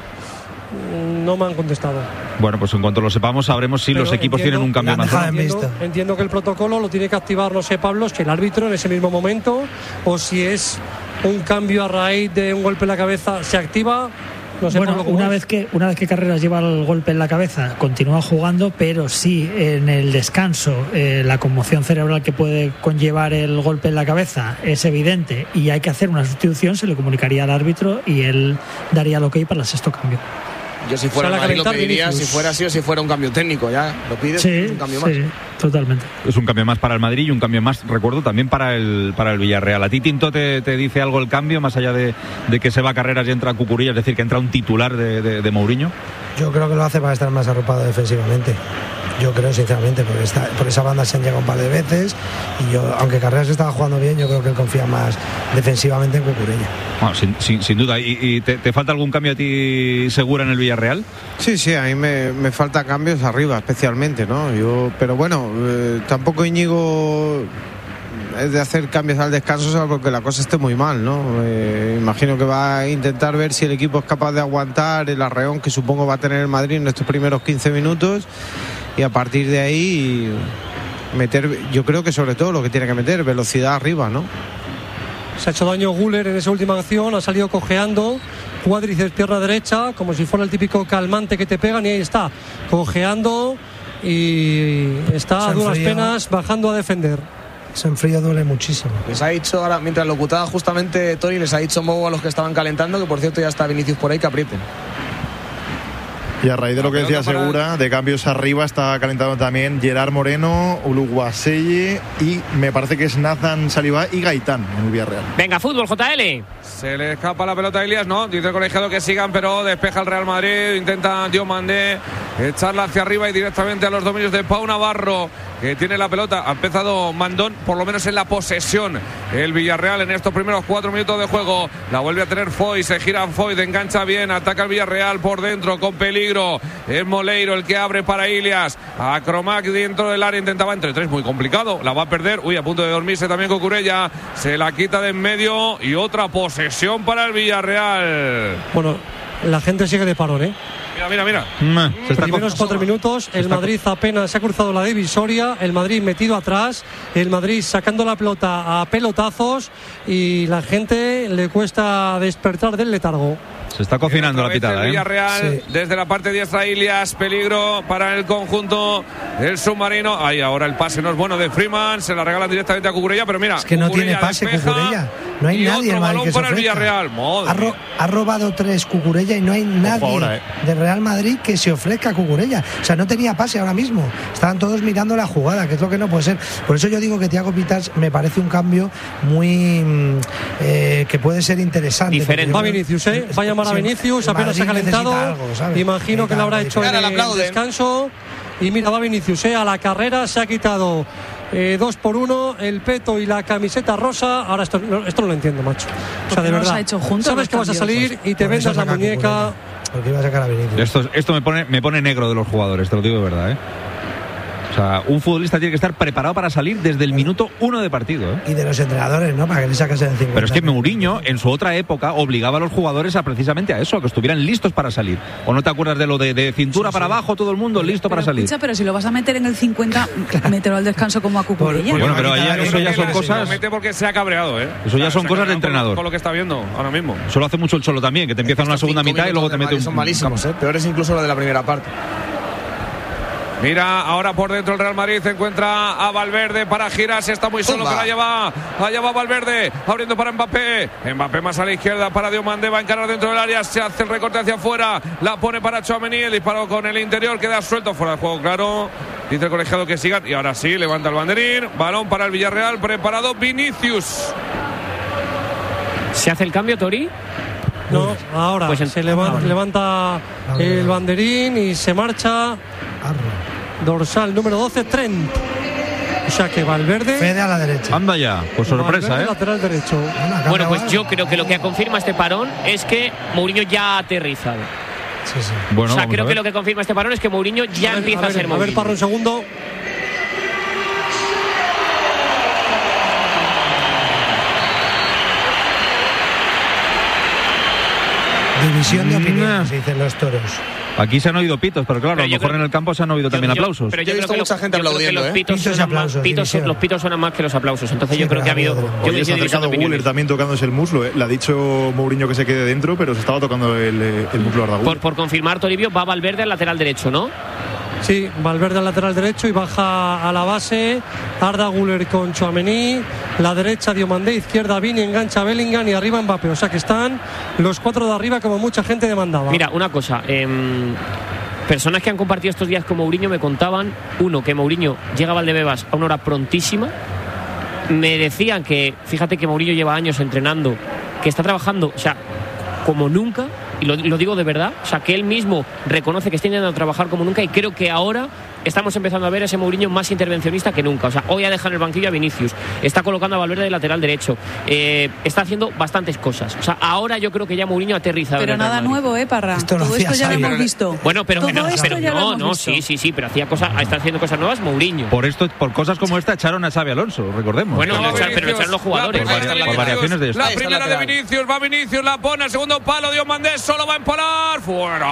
No me han contestado. Bueno, pues en cuanto lo sepamos sabremos si los equipos tienen un cambio más. Entiendo que el protocolo lo tiene que activar, no sé, Pablo, si el árbitro en ese mismo momento o si es un cambio a raíz de un golpe en la cabeza se activa. No sé, bueno, Pablo, una vez que Carreras lleva el golpe en la cabeza continúa jugando, pero sí en el descanso la conmoción cerebral que puede conllevar el golpe en la cabeza es evidente y hay que hacer una sustitución, se le comunicaría al árbitro y él daría el ok para el sexto cambio. Yo si fuera el Madrid lo pediría, si fuera así o si fuera un cambio técnico, ya lo pides, un cambio más. Sí, totalmente. Es un cambio más para el Madrid y un cambio más, recuerdo, también para el Villarreal. ¿A ti, Tinto, te dice algo el cambio, más allá de que se va Carreras y entra Cucurella, es decir, que entra un titular de Mourinho? Yo creo que lo hace para estar más arropado defensivamente. Yo creo, sinceramente, porque por esa banda se han llegado un par de veces y yo, aunque Carreras estaba jugando bien, yo creo que él confía más defensivamente en Cucurella. Bueno, sin duda. ¿Y te falta algún cambio a ti, Segura, en el Villarreal? Sí, a mí me falta cambios arriba, especialmente, ¿no? Pero bueno, tampoco Íñigo es de hacer cambios al descanso, salvo porque la cosa esté muy mal, ¿no? Imagino que va a intentar ver si el equipo es capaz de aguantar el arreón que supongo va a tener el Madrid en estos primeros 15 minutos y a partir de ahí meter, yo creo que sobre todo lo que tiene que meter, velocidad arriba, ¿no? Se ha hecho daño Güler en esa última acción, ha salido cojeando, cuádriceps pierna derecha, como si fuera el típico calmante que te pegan, y ahí está, cojeando y está a duras penas bajando a defender. Eso en frío duele muchísimo. Les ha dicho ahora, mientras locutaba justamente Tori, les ha dicho Mou a los que estaban calentando, que por cierto ya está Vinicius por ahí, que aprieten. Y a raíz de lo que decía Segura, de cambios arriba está calentando también Gerard Moreno, Uluguaseye y me parece que es Nathan Saliba y Gaitán en el Villarreal. Venga, fútbol, JL. Se le escapa la pelota a Ilias, no, dice el colegiado que sigan, pero despeja el Real Madrid, intenta Diomandé echarla hacia arriba y directamente a los dominios de Pau Navarro, que tiene la pelota. Ha empezado Mandón, por lo menos en la posesión, el Villarreal en estos primeros 4 minutos de juego. La vuelve a tener Foy, se gira Foy, engancha bien, ataca el Villarreal por dentro con peligro. Es Moleiro el que abre para Ilias. A Cromac dentro del área, intentaba entre tres, muy complicado, la va a perder. Uy, a punto de dormirse también Cucurella, se la quita de en medio y otra posesión para el Villarreal. Bueno, la gente sigue de parón, Mira. Los primeros 4 minutos, el Madrid apenas se ha cruzado la divisoria, el Madrid metido atrás, el Madrid sacando la pelota a pelotazos y la gente le cuesta despertar del letargo. Se está cocinando la pitada, Villarreal, desde la parte diestra Ilias, peligro para el conjunto del submarino. Ahí ahora el pase no es bueno de Freeman, se la regalan directamente a Cucurella, pero mira, es que no tiene pase Cucurella. No hay nadie en Madrid que se para el Villarreal. Ha robado 3 Cucurella y no hay nadie ahora, del Real Madrid que se ofrezca a Cucurella. O sea, no tenía pase ahora mismo. Estaban todos mirando la jugada, que es lo que no puede ser. Por eso yo digo que Thiago Pittas me parece un cambio muy que puede ser interesante. Diferente. Va Vinicius, va a llamar a Vinicius, apenas se ha calentado. Imagino que lo habrá hecho en el descanso. Y mira, va Vinicius a la carrera, se ha quitado 2 por 1 el peto y la camiseta rosa. Ahora esto no lo entiendo, macho. O sea, de verdad, sabes que vas a salir y te vendas la muñeca. Porque iba a sacar a Vinicius. Esto me pone negro de los jugadores, te lo digo de verdad, O sea, un futbolista tiene que estar preparado para salir desde el minuto 1 de partido. Y de los entrenadores, ¿no? Para que le sacase el 50. Pero es que Mourinho, en su otra época, obligaba a los jugadores a precisamente a eso, a que estuvieran listos para salir. ¿O no te acuerdas de lo de cintura para abajo, todo el mundo listo para salir? Escucha, pero si lo vas a meter en el 50, mételo al descanso como a Cucurella. Bueno, pero eso ya son cosas... Lo mete porque se ha cabreado, Eso ya son cosas de entrenador. Con lo que está viendo ahora mismo. Eso lo hace mucho el Cholo también, que te empiezan una segunda mitad y luego te mete un... Son malísimos, Peores incluso lo de la primera parte. Mira, ahora por dentro el Real Madrid encuentra a Valverde para girarse, está muy solo, pero allá va Valverde, abriendo para Mbappé más a la izquierda para Diomandé, va a encarar dentro del área, se hace el recorte hacia afuera, la pone para Tchouaméni, el disparo con el interior, queda suelto, fuera de juego, claro, dice el colegiado que sigan, y ahora sí, levanta el banderín, balón para el Villarreal, preparado Vinicius. ¿Se hace el cambio, Tori? No, ahora pues se levanta el banderín y se marcha dorsal número 12, Trent. O sea que Valverde... Fede a la derecha. Anda ya, pues sorpresa, Valverde, lateral derecho. Bueno, pues yo creo que lo que confirma este parón es que Mourinho ya ha aterrizado. Sí. Bueno, o sea, creo que lo que confirma este parón es que Mourinho ya empieza a ser Mourinho. A ver, Parro, un segundo. División de opiniones, se dicen los toros. Aquí se han oído pitos, pero claro, a lo mejor en el campo se han oído también aplausos. Pero yo he visto mucha gente aplaudiendo, los pitos suenan más que los aplausos. Entonces yo creo que ha habido... Hoy se ha acercado Guller también tocándose el muslo. Le ha dicho Mourinho que se quede dentro, pero se estaba tocando el muslo a Arda Güler. Por confirmar, Toribio, va Valverde al lateral derecho, ¿no? Sí, Valverde al lateral derecho y baja a la base Arda Güler con Tchouaméni, la derecha Diomandé, izquierda Vini, engancha Bellingham y arriba Mbappé. O sea que están los 4 de arriba como mucha gente demandaba. Mira, una cosa, personas que han compartido estos días con Mourinho me contaban, uno, que Mourinho llega a Valdebebas a una hora prontísima. Me decían que, fíjate que Mourinho lleva años entrenando, que está trabajando, o sea, como nunca. Y lo digo de verdad, o sea, que él mismo reconoce que está intentando trabajar como nunca y creo que ahora estamos empezando a ver ese Mourinho más intervencionista que nunca. O sea, hoy ha dejado en el banquillo a Vinicius, está colocando a Valverde de lateral derecho, está haciendo bastantes cosas. O sea, ahora yo creo que ya Mourinho aterriza. Pero nada nuevo, Parra. Todo esto ya lo hemos visto. Bueno, pero sí, pero está haciendo cosas nuevas Mourinho. Por cosas como esta echaron a Xabi Alonso, recordemos. Bueno, pero lo echaron los jugadores. Por variaciones de esto. La primera de Vinicius, va Vinicius, la pone al segundo palo, Diomandé solo va a empalar,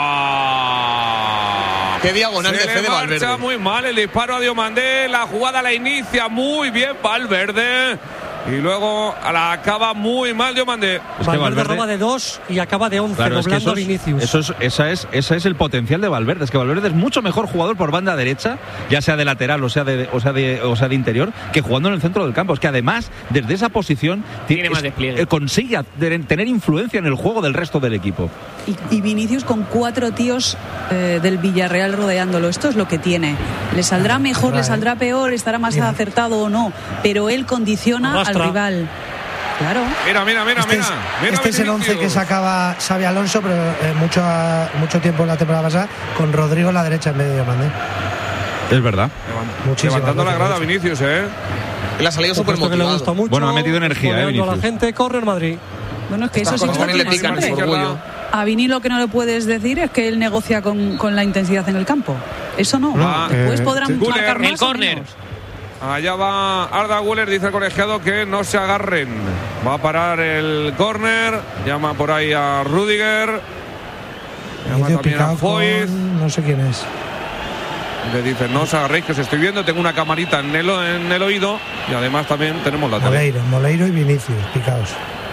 fuera. Qué diagonal de Fede Valverde. Muy mal el disparo a Diomandé, la jugada la inicia muy bien Valverde Y luego la acaba muy mal Diomandé. Valverde roba de 2 y acaba de 11, claro, doblando a Vinicius. Ese es el potencial de Valverde. Es que Valverde es mucho mejor jugador por banda derecha, ya sea de lateral o sea de interior, que jugando en el centro del campo. Es que además, desde esa posición, tiene más despliegue. Consigue tener influencia en el juego del resto del equipo. Y Vinicius con 4 tíos del Villarreal rodeándolo. Esto es lo que tiene. Le saldrá mejor, le saldrá peor, estará más acertado o no, pero él condiciona al rival. Claro. Mira. Este es el 11 que sacaba Xabi Alonso, pero mucho tiempo en la temporada pasada, con Rodrigo en la derecha en medio de Diomandé. Es verdad. Levantando la grada Vinicius, Él ha salido súper motivado. Bueno, ha metido energía, Vinicius. A la gente corre el Madrid. Bueno, es que eso sí le pica el orgullo. A Vini lo que no le puedes decir es que él negocia con la intensidad en el campo. Eso no. Después podrán marcar más. El córner. Allá va Arda Güler, dice el colegiado que no se agarren. Va a parar el córner. Llama por ahí a Rüdiger. Llama también a Foyt. No sé quién es. Le dice, no os agarréis, que os estoy viendo. Tengo una camarita en el oído. Y además también tenemos la tele. Moleiro y Vinicius, picaos.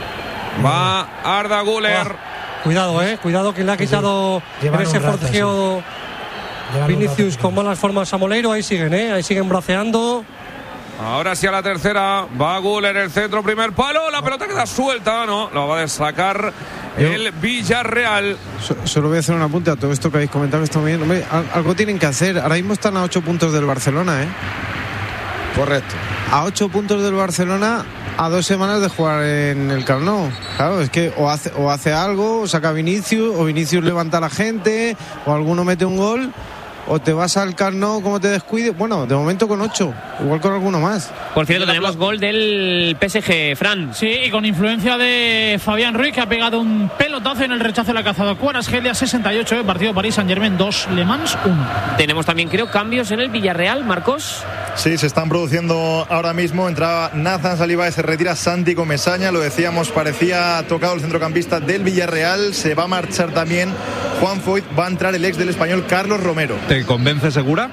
Va Arda Güler. Cuidado que le ha quitado en ese forcejeo Vinicius con malas formas a Moleiro. Ahí siguen braceando. Ahora sí a la tercera. Va Güler, el centro, primer palo. La pelota queda suelta, no. Lo va a sacar el Villarreal. Solo voy a hacer un apunte a todo esto que habéis comentado. Está bien. Hombre, algo tienen que hacer. Ahora mismo están a 8 puntos del Barcelona, Correcto. A 8 puntos del Barcelona, a 2 semanas de jugar en el Camp Nou. Claro, es que o hace algo, o saca Vinicius, o Vinicius levanta a la gente, o alguno mete un gol, o te vas al Camp Nou como te descuides. Bueno, de momento con 8, igual con alguno más. Por cierto, tenemos gol del PSG, Fran. Sí, y con influencia de Fabián Ruiz, que ha pegado un pelotazo en el rechazo de la cazada. Kvaratskhelia 68, partido París Saint-Germain 2, Le Mans 1. Tenemos también, creo, cambios en el Villarreal, Marcos. Sí, se están produciendo ahora mismo. Entraba Nathan Saliba, se retira Santi Comesaña. Lo decíamos, parecía tocado el centrocampista del Villarreal. Se va a marchar también Juan Foyt. Va a entrar el ex del Español, Carlos Romero. ¿Te convence segura?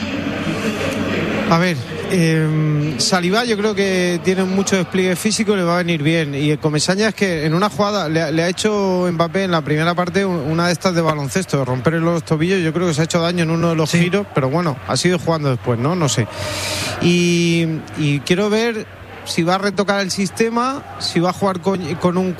A ver, Saliba yo creo que tiene mucho despliegue físico, le va a venir bien. Y el Comesaña es que en una jugada le ha hecho Mbappé en la primera parte una de estas de baloncesto, de romper los tobillos. Yo creo que se ha hecho daño en uno de los giros, pero bueno, ha sido jugando después, no sé. Y quiero ver si va a retocar el sistema, si va a jugar con un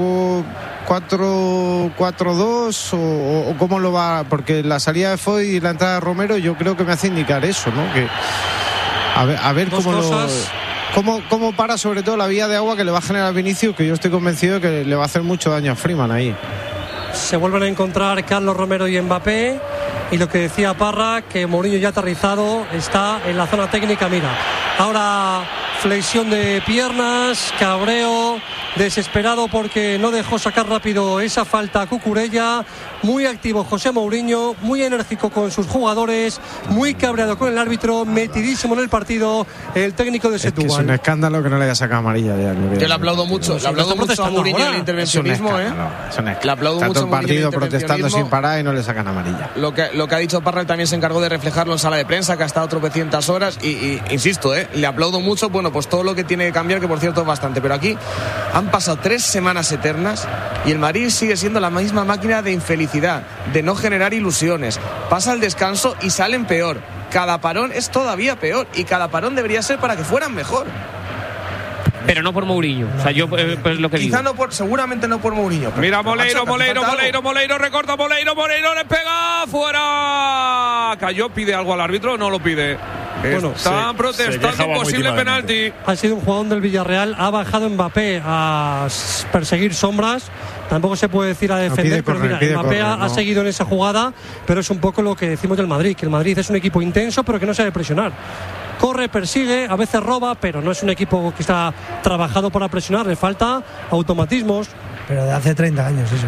4-4-2 o cómo lo va, porque la salida de Foyt y la entrada de Romero yo creo que me hace indicar eso, ¿no? Que a ver cómo para sobre todo la vía de agua que le va a generar Vinicius, que yo estoy convencido de que le va a hacer mucho daño a Freeman ahí. Se vuelven a encontrar Carlos Romero y Mbappé, y lo que decía Parra, que Mourinho ya aterrizado está en la zona técnica. Mira, ahora flexión de piernas, cabreo, desesperado porque no dejó sacar rápido esa falta a Cucurella. Muy activo José Mourinho, muy enérgico con sus jugadores, muy cabreado con el árbitro, metidísimo en el partido el técnico de Setúbal. Es un escándalo que no le haya sacado amarilla ya. Yo le aplaudo mucho, a Mourinho el intervencionismo, le aplaudo mucho todo el partido protestando sin parar y no le sacan amarilla. Lo que ha dicho Parra también se encargó de reflejarlo en sala de prensa, que ha estado tropecientas horas y insisto, le aplaudo mucho, bueno, pues todo lo que tiene que cambiar, que por cierto es bastante, pero aquí han pasado 3 semanas eternas y el Madrid sigue siendo la misma máquina de infelicidad, de no generar ilusiones. Pasa el descanso y salen peor. Cada parón es todavía peor y cada parón debería ser para que fueran mejor. Pero no por Mourinho. O sea, yo pues lo que quizá digo. Seguramente no por Mourinho. Mira, Moleiro, recorta Moleiro, le pega fuera. Cayó, pide algo al árbitro, no lo pide. Bueno, están protestando un posible penalti. Ha sido un jugador del Villarreal, ha bajado Mbappé a perseguir sombras. Tampoco se puede decir a defender, pero mira, Mbappé ha seguido en esa jugada, pero es un poco lo que decimos del Madrid, que el Madrid es un equipo intenso, pero que no sabe presionar. Corre, persigue, a veces roba, pero no es un equipo que está trabajado para presionar, le falta automatismos. Pero de hace 30 años eso,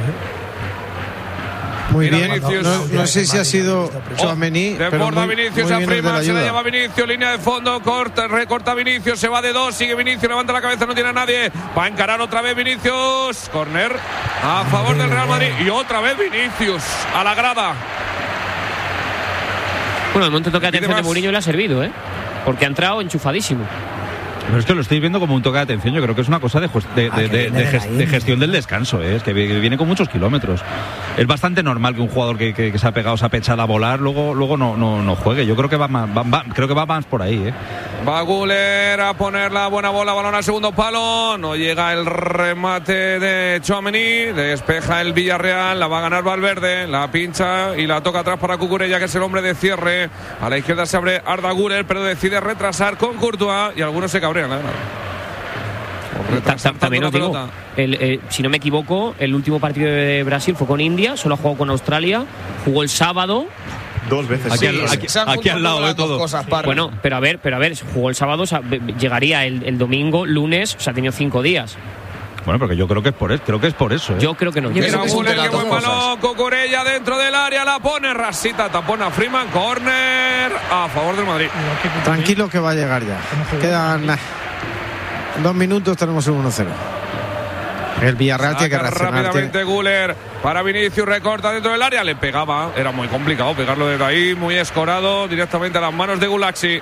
Muy bien, no sé si ha sido Tchouaméni, pero Vinicius a Freeman, se la lleva Vinicius, línea de fondo, recorta Vinicius, se va de 2, sigue Vinicius, levanta la cabeza, no tiene a nadie, va a encarar otra vez Vinicius, córner a favor del Real Madrid y otra vez Vinicius a la grada. Bueno, el momento toca atención de Mourinho le ha servido, porque ha entrado enchufadísimo. Pero es que lo estáis viendo como un toque de atención. Yo creo que es una cosa de gestión del descanso, es que viene con muchos kilómetros. Es bastante normal que un jugador que se ha pegado, se ha pechado a volar, luego no juegue. Yo creo que va más por ahí. Va Güler a poner la buena bola, balón al segundo palo. No llega el remate de Tchouaméni. Despeja el Villarreal, la va a ganar Valverde. La pincha y la toca atrás para Cucurella, que es el hombre de cierre. A la izquierda se abre Arda Güler, pero decide retrasar con Courtois y algunos se cabrean. También os digo, si no me equivoco, el último partido de Brasil fue con India, solo ha jugado con Australia, jugó el sábado. 2 veces. Aquí al lado de todo. Bueno, pero a ver, jugó el sábado, o sea, llegaría el domingo, lunes, o sea, ha tenido 5 días. Bueno, porque yo creo que es por eso. Yo creo que no. Qué buen balón, Cucurella dentro del área, la pone rasita, tapona Freeman, córner a favor del Madrid. Tranquilo que va a llegar ya. Quedan 2 minutos, tenemos un 1-0. El Villarreal tiene que reaccionar. Rápidamente Güler para Vinicius, recorta dentro del área, le pegaba, era muy complicado pegarlo desde ahí, muy escorado, directamente a las manos de Gulaxi.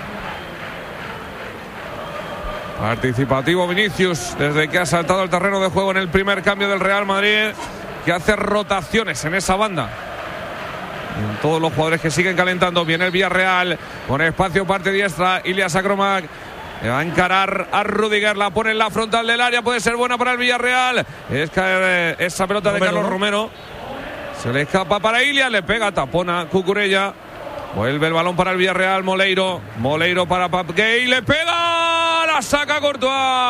Participativo Vinicius desde que ha saltado el terreno de juego en el primer cambio del Real Madrid, que hace rotaciones en esa banda. En todos los jugadores que siguen calentando. Viene el Villarreal con espacio, parte diestra, Ilias Akromak va a encarar a Rudiger, la pone en la frontal del área, puede ser buena para el Villarreal. Es caer esa pelota de Carlos Romero, se le escapa para Ilias, le pega, tapona Cucurella. Vuelve el balón para el Villarreal, Moleiro para Pap Gay, le pega, la saca Courtois.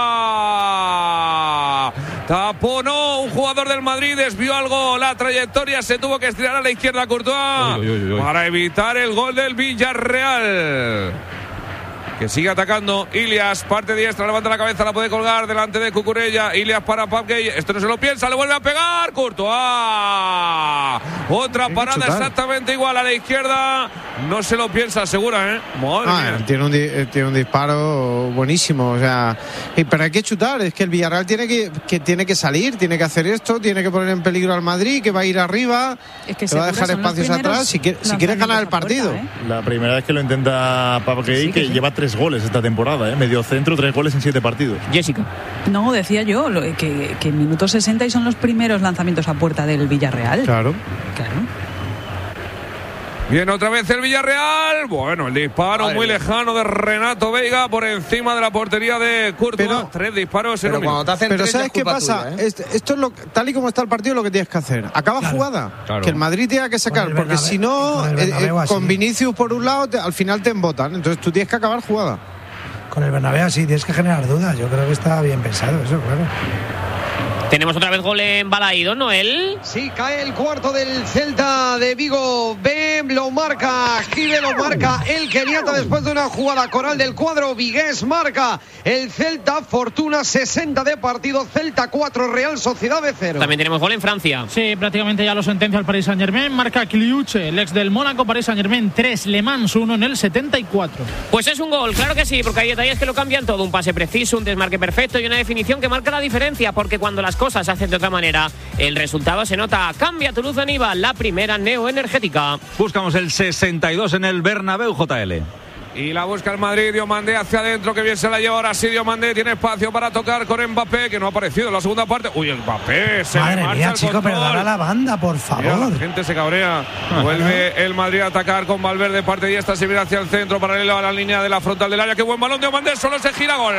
Taponó un jugador del Madrid, desvió algo la trayectoria, se tuvo que estirar a la izquierda Courtois para evitar el gol del Villarreal, que sigue atacando. Ilias, parte diestra, levanta la cabeza, la puede colgar delante de Cucurella. Ilias para Papgay, esto no se lo piensa, le vuelve a pegar Courtois. Otra parada exactamente igual a la izquierda, no se lo piensa, segura, Madre mía. Tiene un disparo buenísimo, o sea, pero hay que chutar, es que el Villarreal tiene que salir, tiene que hacer esto, tiene que poner en peligro al Madrid, que va a ir arriba, es que va a dejar espacios atrás si quiere ganar el partido. La primera vez que lo intenta Papgay, que lleva 3 goles esta temporada, medio centro, 3 goles en 7 partidos. Jessica. No, decía yo que en minuto 60 y son los primeros lanzamientos a puerta del Villarreal. Claro. Bien, otra vez el Villarreal. Bueno, el disparo muy lejano de Renato Veiga por encima de la portería de Courtois. 3 disparos en un minuto. Pero ¿sabes qué pasa? Esto es tal y como está el partido, lo que tienes que hacer. Acaba jugada. Claro. Que el Madrid tenga que sacar, porque si no, con Vinicius por un lado, al final te embotan. Entonces tú tienes que acabar jugada. Con el Bernabéu sí, tienes que generar dudas. Yo creo que está bien pensado eso, claro. Tenemos otra vez gol en Balaídos, Noel. Sí, cae el cuarto del Celta de Vigo. Lo marca Gibe, lo marca el keniata después de una jugada coral del cuadro vigués. Marca el Celta, Fortuna 60 de partido, Celta 4, Real Sociedad de 0. También tenemos gol en Francia. Sí, prácticamente ya lo sentencia el Paris Saint-Germain. Marca Kliuche, el ex del Mónaco. Paris Saint-Germain 3, Le Mans 1 en el 74. Pues es un gol, claro que sí, porque hay detalles que lo cambian todo. Un pase preciso, un desmarque perfecto y una definición que marca la diferencia, porque cuando las cosas se hacen de otra manera, el resultado se nota. Cambia tu luz en IVA, la primera neoenergética. Buscamos el 62 en el Bernabéu, JL. Y la busca el Madrid, Diomandé hacia adentro, que bien se la lleva ahora sí Diomandé, tiene espacio para tocar con Mbappé, que no ha aparecido en la segunda parte. Uy, Mbappé, se Madre le marcha mía, el chico, control. pero dale a la banda, por favor. Mira, la gente se cabrea. Vuelve el Madrid a atacar con Valverde, parte diestra, se viene hacia el centro, paralelo a la línea de la frontal del área. Qué buen balón de Diomandé, solo se gira, gol.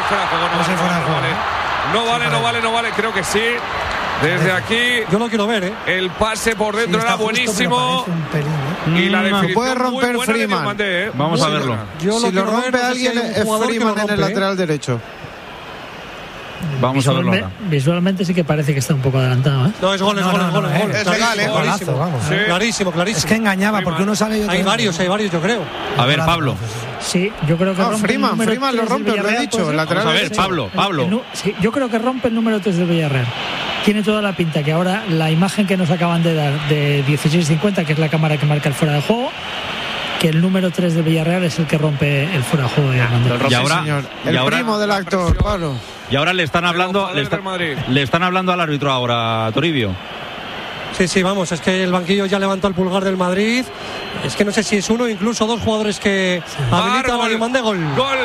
No vale, creo que sí. Desde aquí, yo lo quiero ver, el pase por dentro era buenísimo. Y la definición puede romper muy buena Freeman. Diomandé, Vamos a verlo. Si lo rompe alguien, es Freeman en el lateral derecho. Vamos a verlo ahora. Visualmente sí que parece que está un poco adelantado, No, es gol. Es legal, Golazo. Sí. Clarísimo. Es que engañaba, porque uno sale y otro Hay varios, yo creo. A ver, Pablo. Sí, yo creo que rompe Freeman lo rompe, lo he dicho. El lateral Vamos a ver, Pablo. Sí, yo creo que rompe el número 3 del Villarreal. Tiene toda la pinta que ahora la imagen que nos acaban de dar de 16:50, que es la cámara que marca el fuera de juego, que el número 3 de Villarreal es el que rompe el fuera de juego de Armando. Y ahora, el primo del actor, Pablo. Y ahora le están hablando al árbitro ahora, Toribio. Sí, vamos, es que el banquillo ya levantó el pulgar del Madrid. Es que no sé si es uno o incluso dos jugadores que habilitan a Diomandé. Gol. Gol.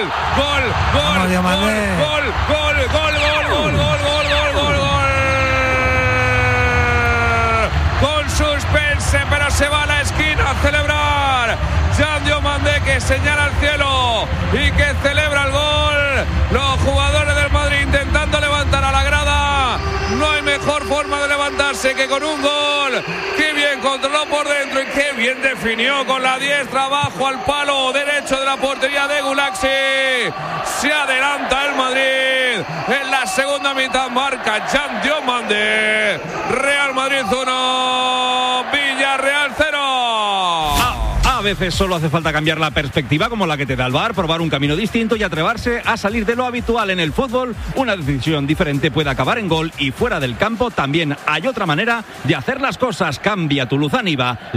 Con suspense, pero se va a la esquina a celebrar. Jan Diomandé, que señala al cielo y que celebra el gol. Los jugadores del Madrid intentando levantar a la grada. No hay mejor forma de levantarse que con un gol. Qué bien controló por dentro y qué bien definió con la diestra abajo al palo derecho de la portería de Gulaxi. Se adelanta el Madrid. En la segunda mitad marca Jan Diomandé. Real Madrid 1, Villarreal 0. A veces solo hace falta cambiar la perspectiva, como la que te da el VAR, probar un camino distinto y atreverse a salir de lo habitual en el fútbol. Una decisión diferente puede acabar en gol y fuera del campo también hay otra manera de hacer las cosas. Cambia tu Luzán IVA.